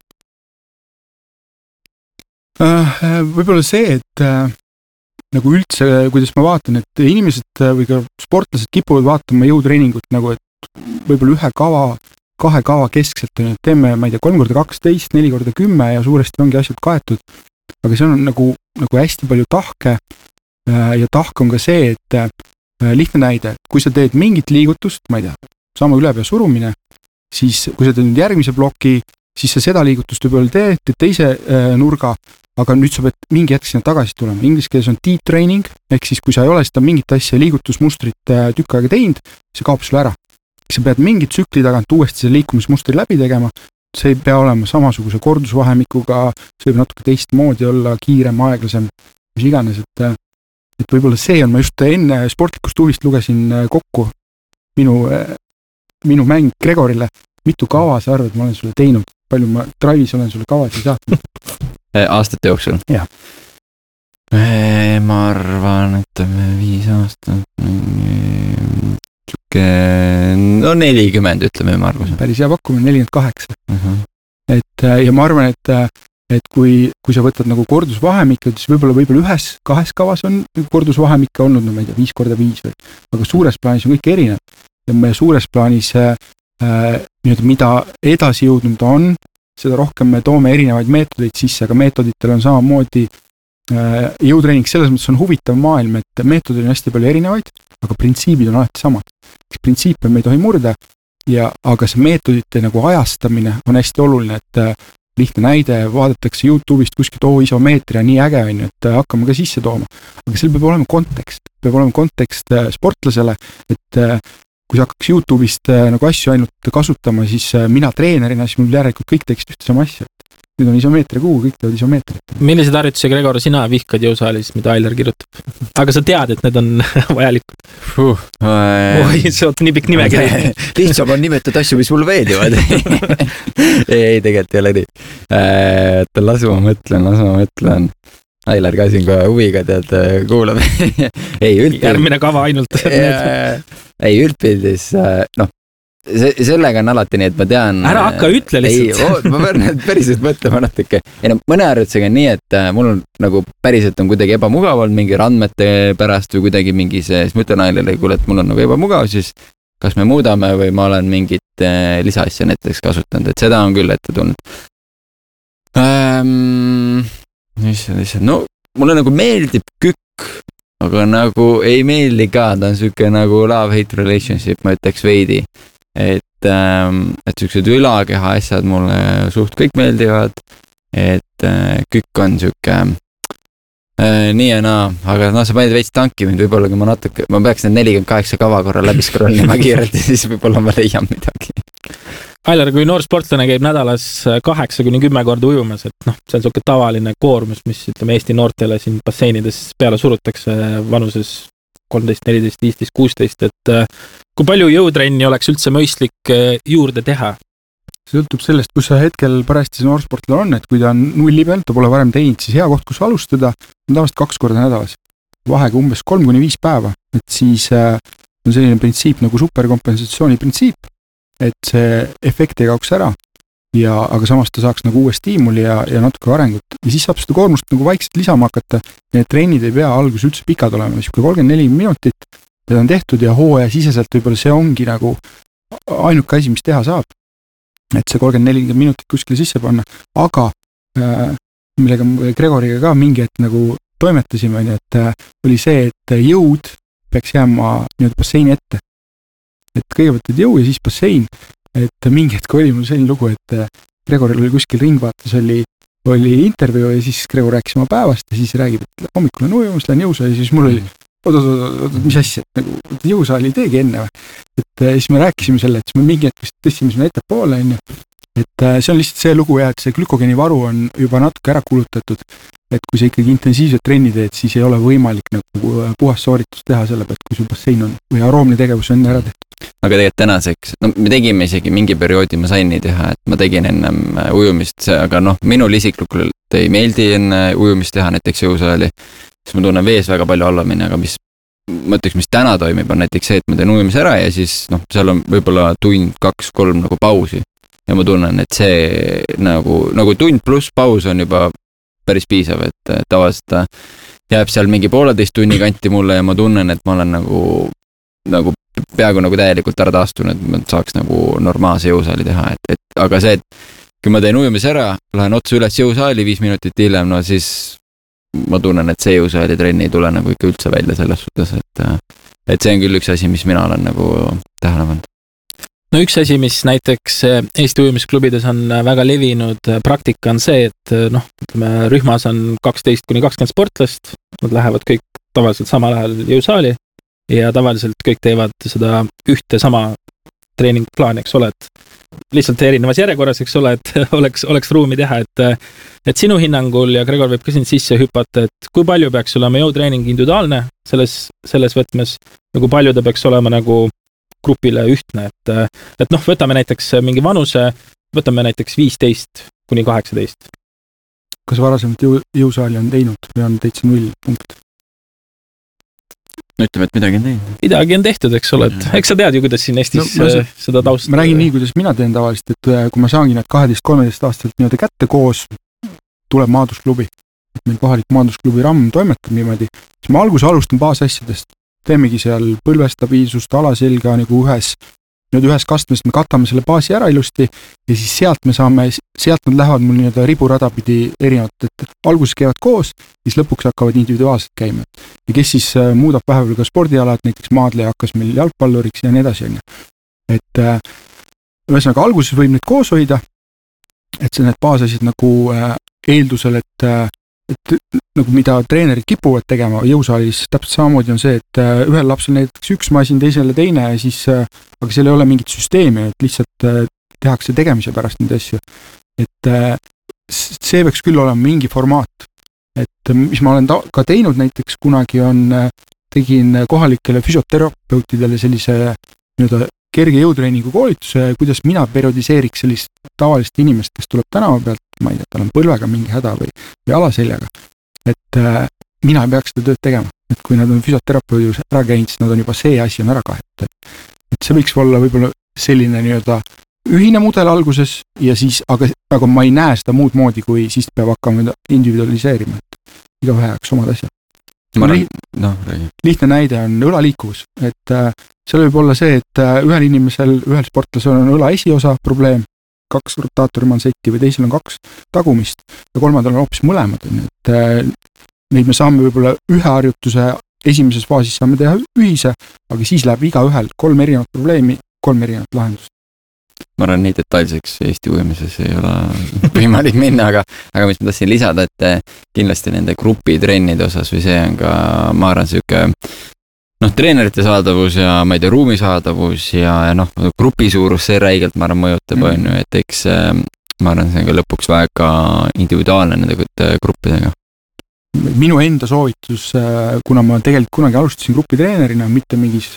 Võib-olla see, et nagu üldse, kuidas ma vaatan, et inimesed või ka sportlased kipuvad vaatama jõutreeningut nagu, et võib-olla ühe kava, kahe kava keskselt, teeme, ma ei tea, kolm korda kaksteist, neli korda kümme ja suuresti ongi asjad kaetud, aga see on nagu, nagu hästi palju tahke ja tahk on ka see, et lihtne näide, kui sa teed mingit liigutust, ma ei tea, sama ülepea surumine, siis kui sa teed nüüd järgmise ploki, siis sa seda liigutust võib-olla teed, teed teise nurga, aga nüüd sa pead mingi hetk sinna tagasi tulema. Inglis keeles on deep training, ehk siis kui sa ei ole seda mingit asja liigutusmustrit tükk aega teinud, see kaob sulle ära. Sa pead mingit tsükli tagant uuesti see liikumismustri läbi tegema, see ei pea olema samasuguse kordusvahemikuga, see võib natuke teistmoodi olla, kiirem, aeglasem, mis iganes, et, et võib-olla see on, ma just enne sportlikust huvist lugesin kokku minu, minu mäng Gregorile, mitu kava sa arvad, ma olen sulle teinud, palju ma Drive'is olen sulle kavasid saatnud. Aastate jooksul? Jah. Ma arvan, et viis aastat, no nelikümmend ütleme, ma arvan. Päris hea pakkumine, nelikümmend kaheksa. Uh-huh. Et, ja ma arvan, et, et kui, kui sa võtad nagu kordusvahemikud, siis võib-olla võib-olla ühes, kahes kavas on kordusvahemikke olnud, no ma ei tea, viis korda viis või, aga suures plaanis on kõik erinev. Ja meie suures plaanis, äh, mida edasi jõudnud on, seda rohkem me toome erinevaid meetodeid sisse, aga meetoditel on samamoodi äh, jõutreening selles mõttes on huvitav maailm, et meetodid on hästi palju erinevaid, aga printsiibid on alati samad. Printsiipe me ei tohi murda, ja, aga see meetodite nagu ajastamine on hästi oluline, et äh, lihtne näide, vaadatakse YouTube'ist kuskilt oo isomeetria, nii äge on, et äh, hakkame ka sisse tooma. Aga seal peab olema kontekst, peab olema kontekst äh, sportlasele, et äh, kui sa hakkaks YouTube'ist äh, nagu asju ainult kasutama, siis äh, mina treenerina, siis mul järelikult kõik teeksid ühte sama asja. Nüüd on isomeetria kuu, kõik teevad isomeetrit. Millised harjutusi, Gregor, sina vihkad jõusaalis, mida Ailar kirjutab? Aga sa tead, et need on vajalikud. Uh, Oi, see on nii pikk nimekiri. Lihtsam on nimetada asju, mis mulle veedivad. ei, ei, tegelikult ei ole nii. Et lasu ma mõtlen, lasu ma mõtlen. Ailar ka siin kohe huviga tead kuulab. ei, üldpildis. Järgmine kava ainult. ei, üldpildis, noh, sellega on alati nii, et ma tean... Ära hakka ütle lihtsalt. Ei, ma pean päriselt mõtlema natuke. Ei, no, mõne harjutusega on nii, et mul on nagu päriselt on kuidagi ebamugav olnud mingi randmete pärast või kuidagi mingi see, siis ma ütlen Ailarile, kuule, et mul on nagu ebamugav, siis kas me muudame või ma olen mingit lisaasja näiteks kasutanud, et seda on küll ette tulnud. Ähm, mis see lihtsalt, no mulle nagu meeldib kükk, aga nagu ei meeldi ka, ta on siuke nagu love-hate relationship, ma ütleks veidi. Et, ähm, et siuksed ülakeha asjad mulle suht kõik meeldivad, et äh, kükk on siuke äh, nii ja naa, aga noh, sa panid veits tanki mind, võib-olla kui ma natuke, ma peaks need nelikümmend kaheksa kava korra läbi scrollima kiirelt ja siis võib-olla ma leian midagi. Ailar, kui noor sportlane käib nädalas kaheksa kuni kümme korda ujumas, et noh, see on siuke tavaline koormus, mis ütleme Eesti noortele siin basseinides peale surutakse vanuses kolmteist, neliteist, viisteist, kuusteist, et kui palju jõutrenni oleks üldse mõistlik juurde teha? See sõltub sellest, kus sa hetkel parajasti see noorsportlane on, et kui ta on nulli peal, ta pole varem teinud, siis hea koht, kus alustada, on tavaliselt kaks korda nädalas. Vahega umbes kolm kuni viis päeva, et siis on selline printsiip nagu superkompensatsiooni printsiip, et see efekt ei kaoks ära. ja, aga samas ta saaks nagu uues stiimuli ja, ja natuke arengut ja siis saab seda koormust nagu vaikselt lisama hakata. Need trennid ei pea algus üldse pikad olema, siuke kolmkümmend neli minutit ja ta on tehtud ja hooaja siseselt võib-olla see ongi nagu ainuke asi, mis teha saab. Et see kolmkümmend neli minutit kuskile sisse panna, aga äh, millega Gregoriga ka mingi hetk nagu toimetasime, et äh, oli see, et jõud peaks jääma nii-öelda basseini ette. Et kõigepealt et jõu ja siis bassein. Et mingi hetk oli mul selline lugu, et Gregoril oli kuskil ringvaates oli, oli intervjuu ja siis Gregor rääkis oma päevast ja siis räägib, et hommikul on ujumus, lähen jõusaali ja siis mul oli oot, oot, oot, oot, mis asja, et nagu jõusaali ei teegi enne või. Et siis me rääkisime selle, et siis me mingi hetk tõstsime sinna ettepoole, et see on lihtsalt see lugu ja et see glükogeeni varu on juba natuke ära kulutatud, et kui sa ikkagi intensiivselt trenni teed, siis ei ole võimalik nagu puhast sooritust teha selle pealt, kui sul bassein on või aroomne tegevus on ära tehtud. Aga tegelikult tänaseks, no me tegime isegi mingi perioodi, ma sain nii teha, et ma tegin ennem ujumist, aga noh, minul isiklikult ei meeldi enne ujumist teha näiteks jõusaali, siis ma tunnen vees väga palju alla minna, aga mis, ma ütleks, mis täna toimib, on näiteks see, et ma teen ujumise ära ja siis noh, seal on võib-olla tund, kaks, kolm nagu pausi ja ma tunnen, et see nagu, nagu tund pluss paus on juba päris piisav, et tavaliselt jääb seal mingi pooleteist tunni kanti mulle ja ma tunnen, et ma olen nagu, nagu peaaegu nagu täielikult ära taastunud, et ma saaks nagu normaalse jõusaali teha, et, et aga see, et kui ma teen ujumise ära, lähen otsa üles jõusaali viis minutit hiljem, no siis ma tunnen, et see jõusaali trenni ei tule nagu ikka üldse välja selles suhtes, et, et see on küll üks asi, mis mina olen nagu tähele pannud. No üks asi, mis näiteks Eesti ujumisklubides on väga levinud praktika on see, et noh, ütleme, rühmas on kaksteist kuni kakskümmend sportlast, nad lähevad kõik tavaliselt samal ajal jõusaali ja tavaliselt kõik teevad seda ühte sama treeningplaani, eks ole, et lihtsalt erinevas järjekorras, eks ole, et oleks, oleks ruumi teha, et, et sinu hinnangul ja Gregor võib ka siin sisse hüpata, et kui palju peaks olema jõutreening individuaalne selles, selles võtmes ja kui palju ta peaks olema nagu grupile ühtne, et, et noh, võtame näiteks mingi vanuse, võtame näiteks viisteist kuni kaheksateist. Kas varasemalt jõu, jõusaali on teinud või on täitsa null punkt? No ütleme, et midagi on teinud. Midagi on tehtud, eks ole, et eks sa tead ju, kuidas siin Eestis no, see, seda taust. Ma räägin nii, kuidas mina teen tavaliselt, et kui ma saangi need kaheteist kolmeteist aastaselt nii-öelda kätte koos, tuleb maadusklubi. Et meil kohalik maadusklubi ramm toimetab niimoodi, siis ma alguses alustan baasasjadest. Teemegi seal põlvestabiilsust, alaselga nagu ühes, nüüd ühes kastmest me katame selle baasi ära ilusti ja siis sealt me saame, sealt nad lähevad mul nii-öelda riburada pidi erinevat, et alguses käivad koos, siis lõpuks hakkavad individuaalselt käima. Ja kes siis muudab vahepeal ka spordialad, näiteks Maadle hakkas meil jalgpalluriks ja nii edasi. Et ühesõnaga alguses võib neid koos hoida, et see need baasasjad nagu eeldusel, et et nagu mida treenerid kipuvad tegema jõusaalis, täpselt samamoodi on see, et ühel lapsel näiteks üks masin, teisele teine ja siis, aga seal ei ole mingit süsteemi, et lihtsalt tehakse tegemise pärast neid asju. Et see peaks küll olema mingi formaat, et mis ma olen ta- ka teinud näiteks kunagi on, tegin kohalikele füsioterapeutidele sellise nii-öelda kerge jõutreeningu koolituse, kuidas mina periodiseeriks sellist tavalist inimest, kes tuleb tänava pealt, ma ei tea, tal on põlvega mingi häda või, või alaseljaga. Et äh, mina ei peaks seda tööd tegema. Et kui nad on füsioterapeudis ära käinud, siis nad on juba see asi on ära kahetud. Et see võiks olla võib-olla selline nii-öelda ühine mudel alguses ja siis, aga, aga ma ei näe seda muud moodi, kui siis peab hakkama individualiseerima. Et iga ühe jaoks omad asjad. Ma räägin, no, räägin. Lihtne näide on õlaliikuvus, et äh, seal võib olla see, et äh, ühel inimesel, ühel sportlasel on õla esiosa probleem, kaks rotaatorimansetti või teisel on kaks tagumist ja kolmandal on hoopis mõlemad. Et äh, neid me saame võib-olla ühe harjutuse esimeses faasis saame teha ühise, aga siis läheb iga ühel kolm erinevat probleemi, kolm erinevat lahendust. Ma arvan, nii detailseks Eesti ujumises ei ole võimalik minna, aga, aga mis ma tahtsin lisada, et kindlasti nende grupitrennide osas või see on ka, ma arvan, siuke noh, treenerite saadavus ja ma ei tea, ruumi saadavus ja, ja noh, grupi suurus see räigelt, ma arvan, mõjutab mm. on ju, et eks ma arvan, see on ka lõpuks väga individuaalne nende gruppidega. Minu enda soovitus, kuna ma tegelikult kunagi alustasin grupitreenerina, mitte mingis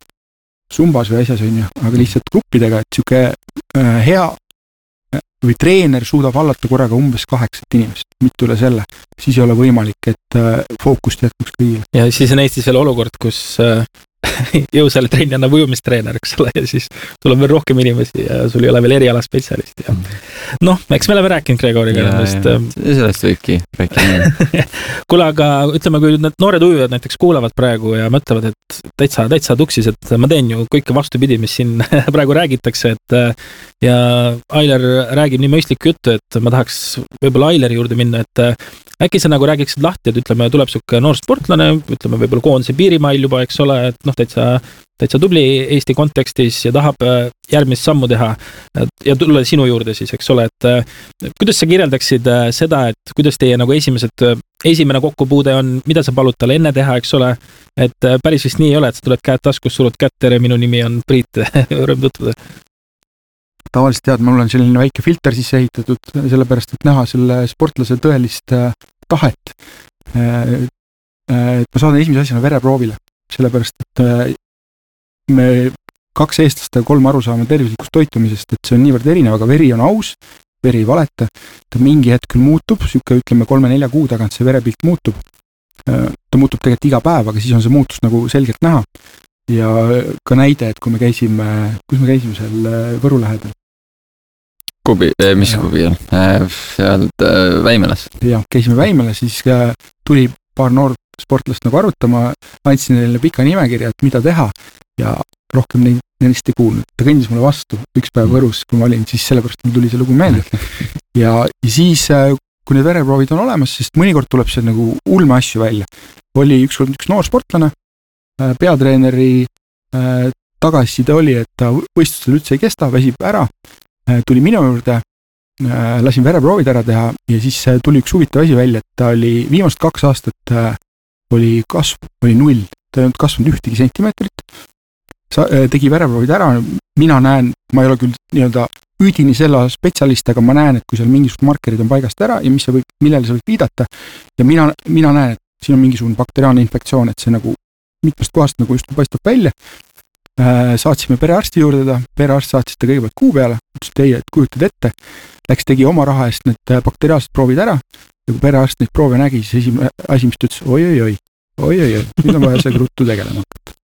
sumbas või asjas on ju, aga lihtsalt gruppidega, et siuke hea või treener suudab hallata korraga umbes kaheksat inimest, mitte üle selle. siis ei ole võimalik, et fookust jätkuks kõigile. Ja siis on Eestis veel olukord, kus jõusaali trenni annab ujumistreener, eks ole, ja siis tuleb veel rohkem inimesi ja sul ei ole veel eriala spetsialisti. Noh, eks me oleme rääkinud Gregoriga nendest. Sellest võibki rääkida. Kuule, aga ütleme, kui need noored ujujad näiteks kuulavad praegu ja mõtlevad, et täitsa, täitsa tuksis, et ma teen ju kõike vastupidi, mis siin praegu räägitakse, et ja Ailer räägib nii mõistlikku juttu, et ma tahaks võib-olla Aileri juurde minna, et äkki sa nagu räägiksid lahti, et ütleme, tuleb suke noor sportlane, ütleme võib-olla koondise piirimail juba, eks ole, et noh, täitsa, täitsa tubli Eesti kontekstis ja tahab järgmist sammu teha ja tulla sinu juurde siis, eks ole, et kuidas sa kirjeldaksid seda, et kuidas teie nagu esimesed, esimene kokkupuude on, mida sa palud talle enne teha, eks ole, et päris vist nii ei ole, et sa tuled käed taskus, surud kätt, tere, minu nimi on Priit, rõõm tutvuda. Tavaliselt tead, mul on selline väike filter sisse ehitatud, sellepärast, et näha selle sportlase tõelist tahet. Et ma saadan esimese asjana vereproovile, sellepärast, et me kaks eestlast ja kolm aru saame tervislikust toitumisest, et see on niivõrd erinev, aga veri on aus, veri ei valeta, ta mingi hetk küll muutub, süke ütleme kolme-nelja kuu tagant see verepilt muutub. Ta muutub tegelikult iga päev, aga siis on see muutus nagu selgelt näha. Ja ka näide, et kui me käisime, kus me käisime seal Võru lähedal. Kubi, mis ja. Kubi on? Sealt Väimelas. Ja, käisime Väimelas, siis tuli paar noor sportlast nagu arutama, andsin neile pika nimekirja, et mida teha ja rohkem neid nendest ei kuulnud. Ta kõndis mulle vastu üks päev Võrus, kui ma olin, siis sellepärast mul tuli see lugu meelde. Ja, ja siis, kui need vereproovid on olemas, sest mõnikord tuleb see nagu ulme asju välja. Oli ükskord üks noor sportlane, peatreeneri tagasiside oli, et ta võistlustel üldse ei kesta, väsib ära, tuli minu juurde, lasin vereproovid ära teha ja siis tuli üks huvitav asi välja, et ta oli viimast kaks aastat oli kasv, oli null, ta ei olnud kasvanud ühtegi sentimeetrit, Sa, tegi vereproovid ära, mina näen, ma ei ole küll nii-öelda üdini selle spetsialist, aga ma näen, et kui seal mingisugused markerid on paigast ära ja mis see võib, millele see võib viidata ja mina, mina näen, et siin on mingisugune bakteriaalne infektsioon, et see nagu mitmest kohast nagu just paistab välja. Saatsime perearsti juurde ta, perearst saatis ta kõigepealt kuu peale, ütles, et ei, et kujutad ette, läks tegi oma raha eest need bakteriaalsed proovid ära ja kui perearst neid proove nägi, siis esimene asi, mis ta ütles, oi, oi, oi, oi, oi, oi, nüüd on vaja see ruttu tegelema hakata.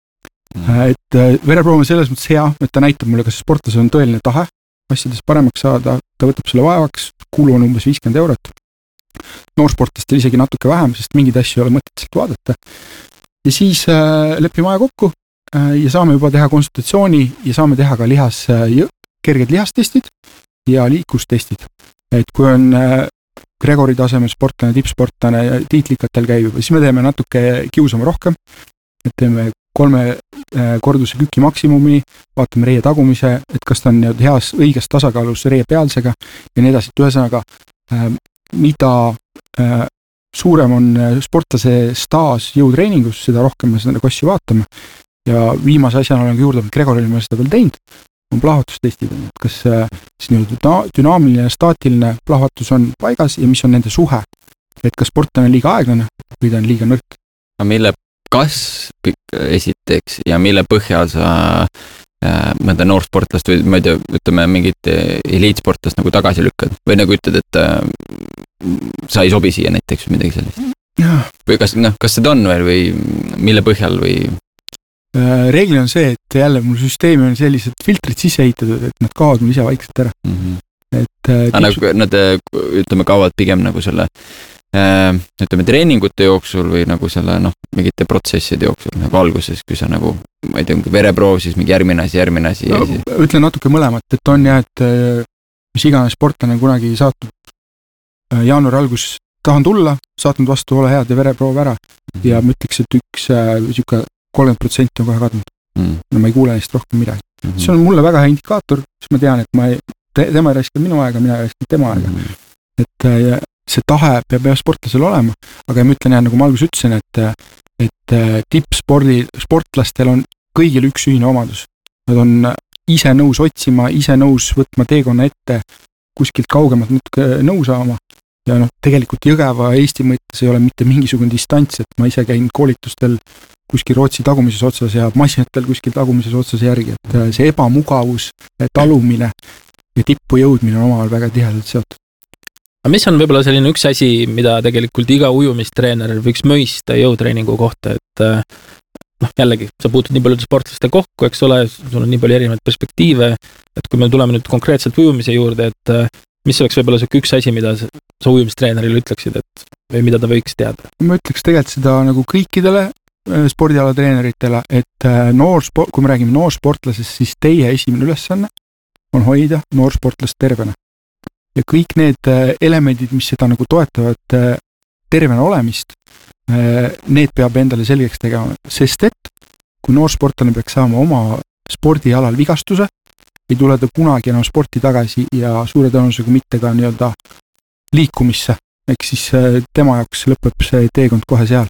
Et vereproov on selles mõttes hea, et ta näitab mulle, kas sportlase on tõeline tahe asjades paremaks saada, ta võtab selle vaevaks, kulu on umbes viiskümmend eurot. Noorsportlastel isegi natuke vähem, sest mingid asju ei ole mõtet sealt vaadata. Ja siis äh, lepime aja kokku äh, ja saame juba teha konsultatsiooni ja saame teha ka lihas, äh, kerged lihastestid ja liiklustestid. Et kui on äh, Gregori tasemel sportlane, tippsportlane, tiitlikatel käib, siis me teeme natuke kiusama rohkem, et teeme kolme korduse küki maksimumi, vaatame reie tagumise, et kas ta on heas õiges tasakaalus reie pealsega ja nii edasi, et ühesõnaga, mida suurem on sportlase staas jõutreeningus, seda rohkem me seda kossi vaatame ja viimase asjana olen juurde, et Gregoril me seda veel teinud, on plahvatustestid, et kas siis dünaamiline ja staatiline plahvatus on paigas ja mis on nende suhe, et kas sportlane on liiga aeglane või ta on liiga nõrk. Mille kas esiteks ja mille põhjal sa äh, mõnda noorsportlast või ma ei tea, ütleme mingit eliitsportlast nagu tagasi lükkad või nagu ütled, et äh, sa ei sobi siia näiteks või midagi sellist? Või kas, noh, kas seda on veel või mille põhjal või? Reegli on see, et jälle mul süsteemi on sellised filtrid sisse ehitatud, et nad kaovad mul ise vaikselt ära. Mm-hmm. Et, äh, tips... nagu, nad, ütleme, kaovad pigem nagu selle ütleme treeningute jooksul või nagu selle noh, mingite protsesside jooksul nagu alguses, kui sa nagu, ma ei tea, vereproov, siis mingi järgmine asi, järgmine asi. No, siis... Ütlen natuke mõlemat, et on jah, et mis iganes sportlane kunagi saatnud jaanuari algus tahan tulla, saatnud vastu ole head ja vereproov ära mm-hmm. ja ma ütleks, et üks siuke kolmkümmend protsenti on kohe kadunud. Mm-hmm. No ma ei kuule neist rohkem midagi. Mm-hmm. See on mulle väga hea indikaator, siis ma tean, et ma ei, te, tema ei raiska minu aega, mina ei raiska tema aega. Mm-hmm. Et ja, see tahe peab jah sportlasel olema, aga ma ütlen jah, nagu ma algus ütlesin, et, et tippspordi, sportlastel on kõigil üks ühine omadus. Nad on ise nõus otsima, ise nõus võtma teekonna ette, kuskilt kaugemalt natuke nõu saama. Ja noh, tegelikult Jõgeva Eesti mõttes ei ole mitte mingisugune distants, et ma ise käin koolitustel kuskil Rootsi tagumises otsas ja masinatel kuskil tagumises otsas järgi, et see ebamugavus, talumine ja tippu jõudmine on omavahel väga tihedalt seotud. aga mis on võib-olla selline üks asi, mida tegelikult iga ujumistreener võiks mõista jõutreeningu kohta, et noh, jällegi, sa puutud nii paljude sportlaste kokku, eks ole, sul on nii palju erinevaid perspektiive, et kui me tuleme nüüd konkreetselt ujumise juurde, et mis oleks võib-olla see üks asi, mida sa ujumistreenerile ütleksid, et või mida ta võiks teada? Ma ütleks tegelikult seda nagu kõikidele spordialatreeneritele, et noor, kui me räägime noorsportlasest, siis teie esimene ülesanne on hoida noorsportlast tervena. Ja kõik need elemendid, mis seda nagu toetavad tervena olemist, need peab endale selgeks tegema, sest et kui noorsportlane peaks saama oma spordialal vigastuse, ei tule ta kunagi enam sporti tagasi ja suure tõenäosusega mitte ka nii-öelda liikumisse, ehk siis tema jaoks lõpeb see teekond kohe seal.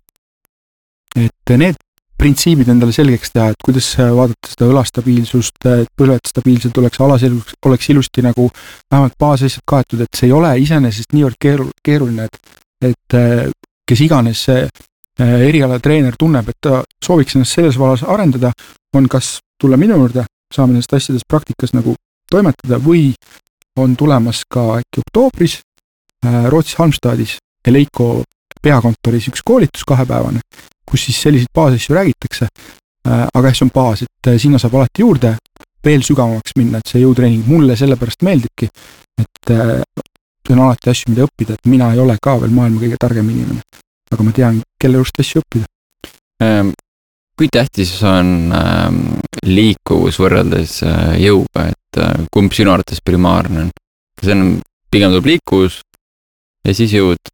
Et need printsiibid endale selgeks teha, et kuidas vaadata seda õlastabiilsust, et põlved stabiilsed oleks, alas oleks ilusti nagu vähemalt baasasjad kaetud, et see ei ole iseenesest niivõrd keeruline, et, et kes iganes erialatreener tunneb, et ta sooviks ennast selles vallas arendada, on kas tulla minu juurde, saame nendest asjadest praktikas nagu toimetada või on tulemas ka äkki oktoobris Rootsis Halmstadis Eleiko peakontoris üks koolitus kahepäevane, kus siis selliseid baasasju räägitakse, aga see on baas, et sinna saab alati juurde veel sügavamaks minna, et see jõutreening mulle sellepärast meeldibki, et see on alati asju, mida õppida, et mina ei ole ka veel maailma kõige targem inimene, aga ma tean, kelle just asju õppida. Kui tähtis on liikuvus võrreldes jõuga, et kumb sinu arvates primaarne on? See on pigem tuleb liikuvus ja siis jõud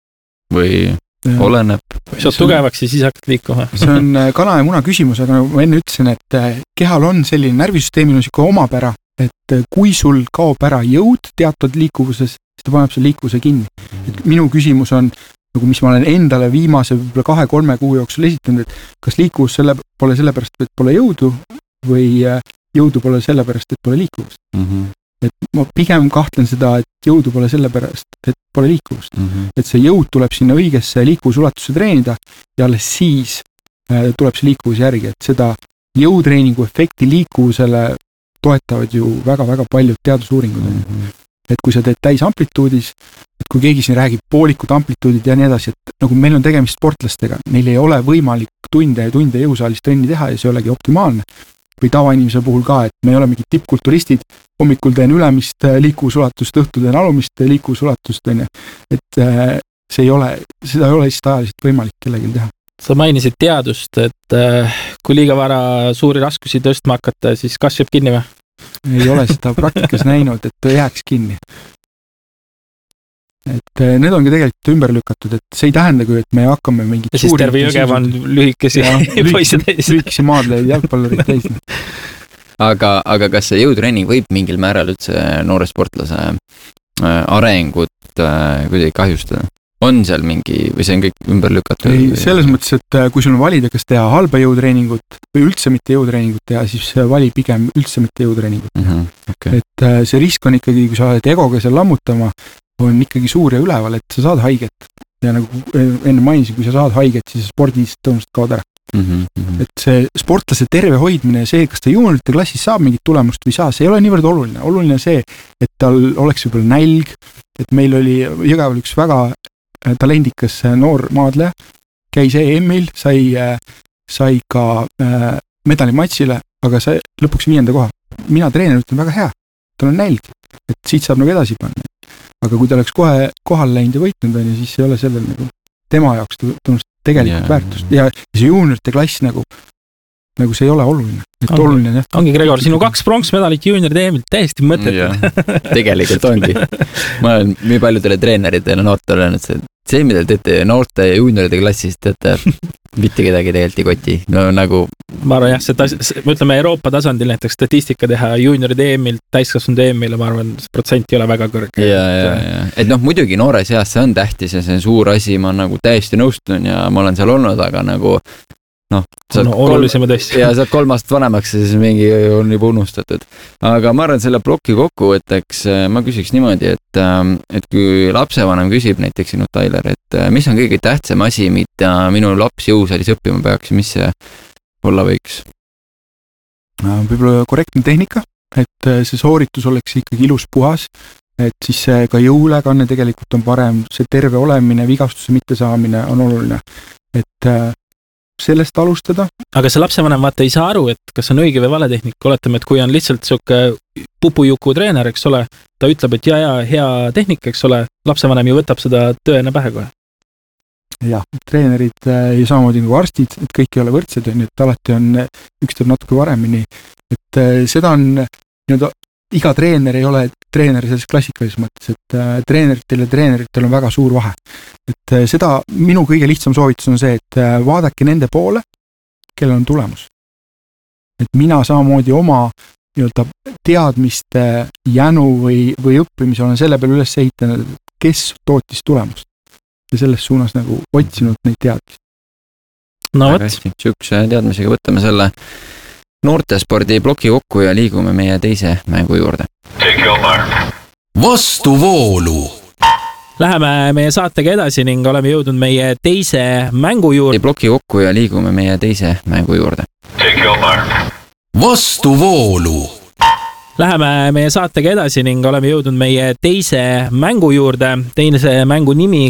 või ja. Oleneb? Kui sa tugevaks ja siis hakkad liikuma. See on kana ja muna küsimus, aga nagu ma enne ütlesin, et kehal on selline närvisüsteemil on siuke omapära, et kui sul kaob ära jõud teatud liikuvuses, siis ta paneb selle liikuvuse kinni. Et minu küsimus on, nagu mis ma olen endale viimase võib-olla kahe-kolme kuu jooksul esitanud, et kas liikuvus selle, pole sellepärast, et pole jõudu või jõudu pole sellepärast, et pole liikuvust. Mm-hmm. Et ma pigem kahtlen seda, et jõudu pole sellepärast, et pole liikuvust. Mm-hmm. Et see jõud tuleb sinna õigesse liikuvusulatusse treenida ja alles siis tuleb see liikuvus järgi, et seda jõutreeningu efekti liikuvusele toetavad ju väga-väga paljud teadusuuringud. Mm-hmm. Et kui sa teed täis amplituudis, et kui keegi siin räägib poolikud amplituudid ja nii edasi, et nagu meil on tegemist sportlastega, neil ei ole võimalik tunde ja tunde jõusaalis trenni teha ja see ei olegi optimaalne. Või tavainimese puhul ka, et me ei ole mingid tippkulturistid, hommikul teen ülemist liikuvusulatust, õhtul teen alumist liikuvusulatust, et see ei ole, seda ei ole lihtsalt ajaliselt võimalik kellelgi teha. Sa mainisid teadust, et kui liiga vara suuri raskusi tõstma hakata, siis kas jääb kinni või? Ei ole seda praktikas näinud, et ta jääks kinni. Et need ongi tegelikult ümber lükatud, et see ei tähenda, kui et me hakkame mingid ja siis terve Jõgeva on lühikesi poisse täis. Lühikesi maadleid jalgpallurid täis. Aga, aga kas see jõutreening võib mingil määral üldse noore sportlase arengut kuidagi kahjustada? On seal mingi, või see on kõik ümber lükatud? Ei, selles mõttes, et kui sul on valida, kas teha halba jõutreeningut või üldse mitte jõutreeningut teha, siis vali pigem üldse mitte jõutreeningut. Mm-hmm. Okay. Et see risk on ikkagi, kui sa oled egoga seal lammutama, on ikkagi suur ja üleval, et sa saad haiget. Ja nagu enne mainisin, kui sa saad haiget, siis spordis tõenäoliselt kaod ära. Mm-hmm. Et see sportlase terve hoidmine ja see, kas ta juuniorite klassis saab mingit tulemust või saa, see ei ole niivõrd oluline. Oluline see, et tal oleks võib-olla nälg, et meil oli Jõgeval üks väga talendikas noor maadleja, käis E M-il, sai, sai ka medalimatsile, aga sai lõpuks viienda koha. Mina treener ütlen väga hea, tal on nälg, et siit saab nagu edasi panna. Aga kui ta oleks kohe kohal läinud ja võitnud, siis ei ole sellel nagu tema jaoks tunnust tegelikult yeah. väärtust. Ja see juuniorite klass nagu, nagu see ei ole oluline. Et ongi, oluline jah. Ongi, Gregor, sinu kaks pronksmedalit juunioride E M-ilt täiesti mõttetud. Tegelikult ongi. Ma olen nii paljudele treeneritele noortele öelnud, et see, mida teete noorte ja juunioride klassist, teate, mitte kedagi tegelikult ei koti. No nagu... Ma arvan jah, see tas, me ütleme Euroopa tasandil näiteks statistika teha juunioride E M-ilt, täiskasvanud E M-ile, ma arvan, see protsent ei ole väga kõrge. Ja, ja, ja. Et noh, muidugi noores eas see on tähtis ja see on suur asi, ma nagu täiesti nõustun ja ma olen seal olnud, aga nagu noh, no, olulisemad asja. Ja saad kolm aastat vanemaks ja siis mingi on juba unustatud. Aga ma arvan, selle ploki kokkuvõtteks ma küsiks niimoodi, et, et kui lapsevanem küsib näiteks sinu Tyler, et mis on kõige tähtsam asi, mida minu laps jõusaalis õppima peaks, mis see olla võiks? Võib-olla korrektne tehnika, et see sooritus oleks ikkagi ilus puhas, et siis ka jõuülekanne tegelikult on parem, see terve olemine, vigastuse mittesaamine on oluline, et sellest alustada. Aga see lapsevanem vaata ei saa aru, et kas on õige või vale tehnik, oletame, et kui on lihtsalt siuke pupujuku treener, eks ole, ta ütleb, et ja, ja hea tehnik, eks ole, lapsevanem ju võtab seda tööne pähe kohe. Jah, treenerid ja samamoodi nagu arstid, et kõik ei ole võrdsed, et alati on üks teeb natuke varemini, et seda on nii-öelda iga treener ei ole treener selles klassikalises mõttes, et treeneritel ja treeneritel on väga suur vahe. Et seda minu kõige lihtsam soovitus on see, et vaadake nende poole, kellel on tulemus. Et mina samamoodi oma nii-öelda teadmiste jänu või, või õppimise olen selle peale üles ehitanud, kes tootis tulemust. Ja selles suunas nagu otsinud neid teadmist. No võt. Sükse teadmisega võtame selle noortespordi ploki kokku ja liigume meie teise mängu juurde. Vastuvoolu. Läheme meie saatega edasi ning oleme jõudnud meie teise mängu juurde. Ploki kokku ja liigume meie teise mängu juurde. Vastuvoolu. Läheme meie saatega edasi ning oleme jõudnud meie teise mängu juurde. Teise mängu nimi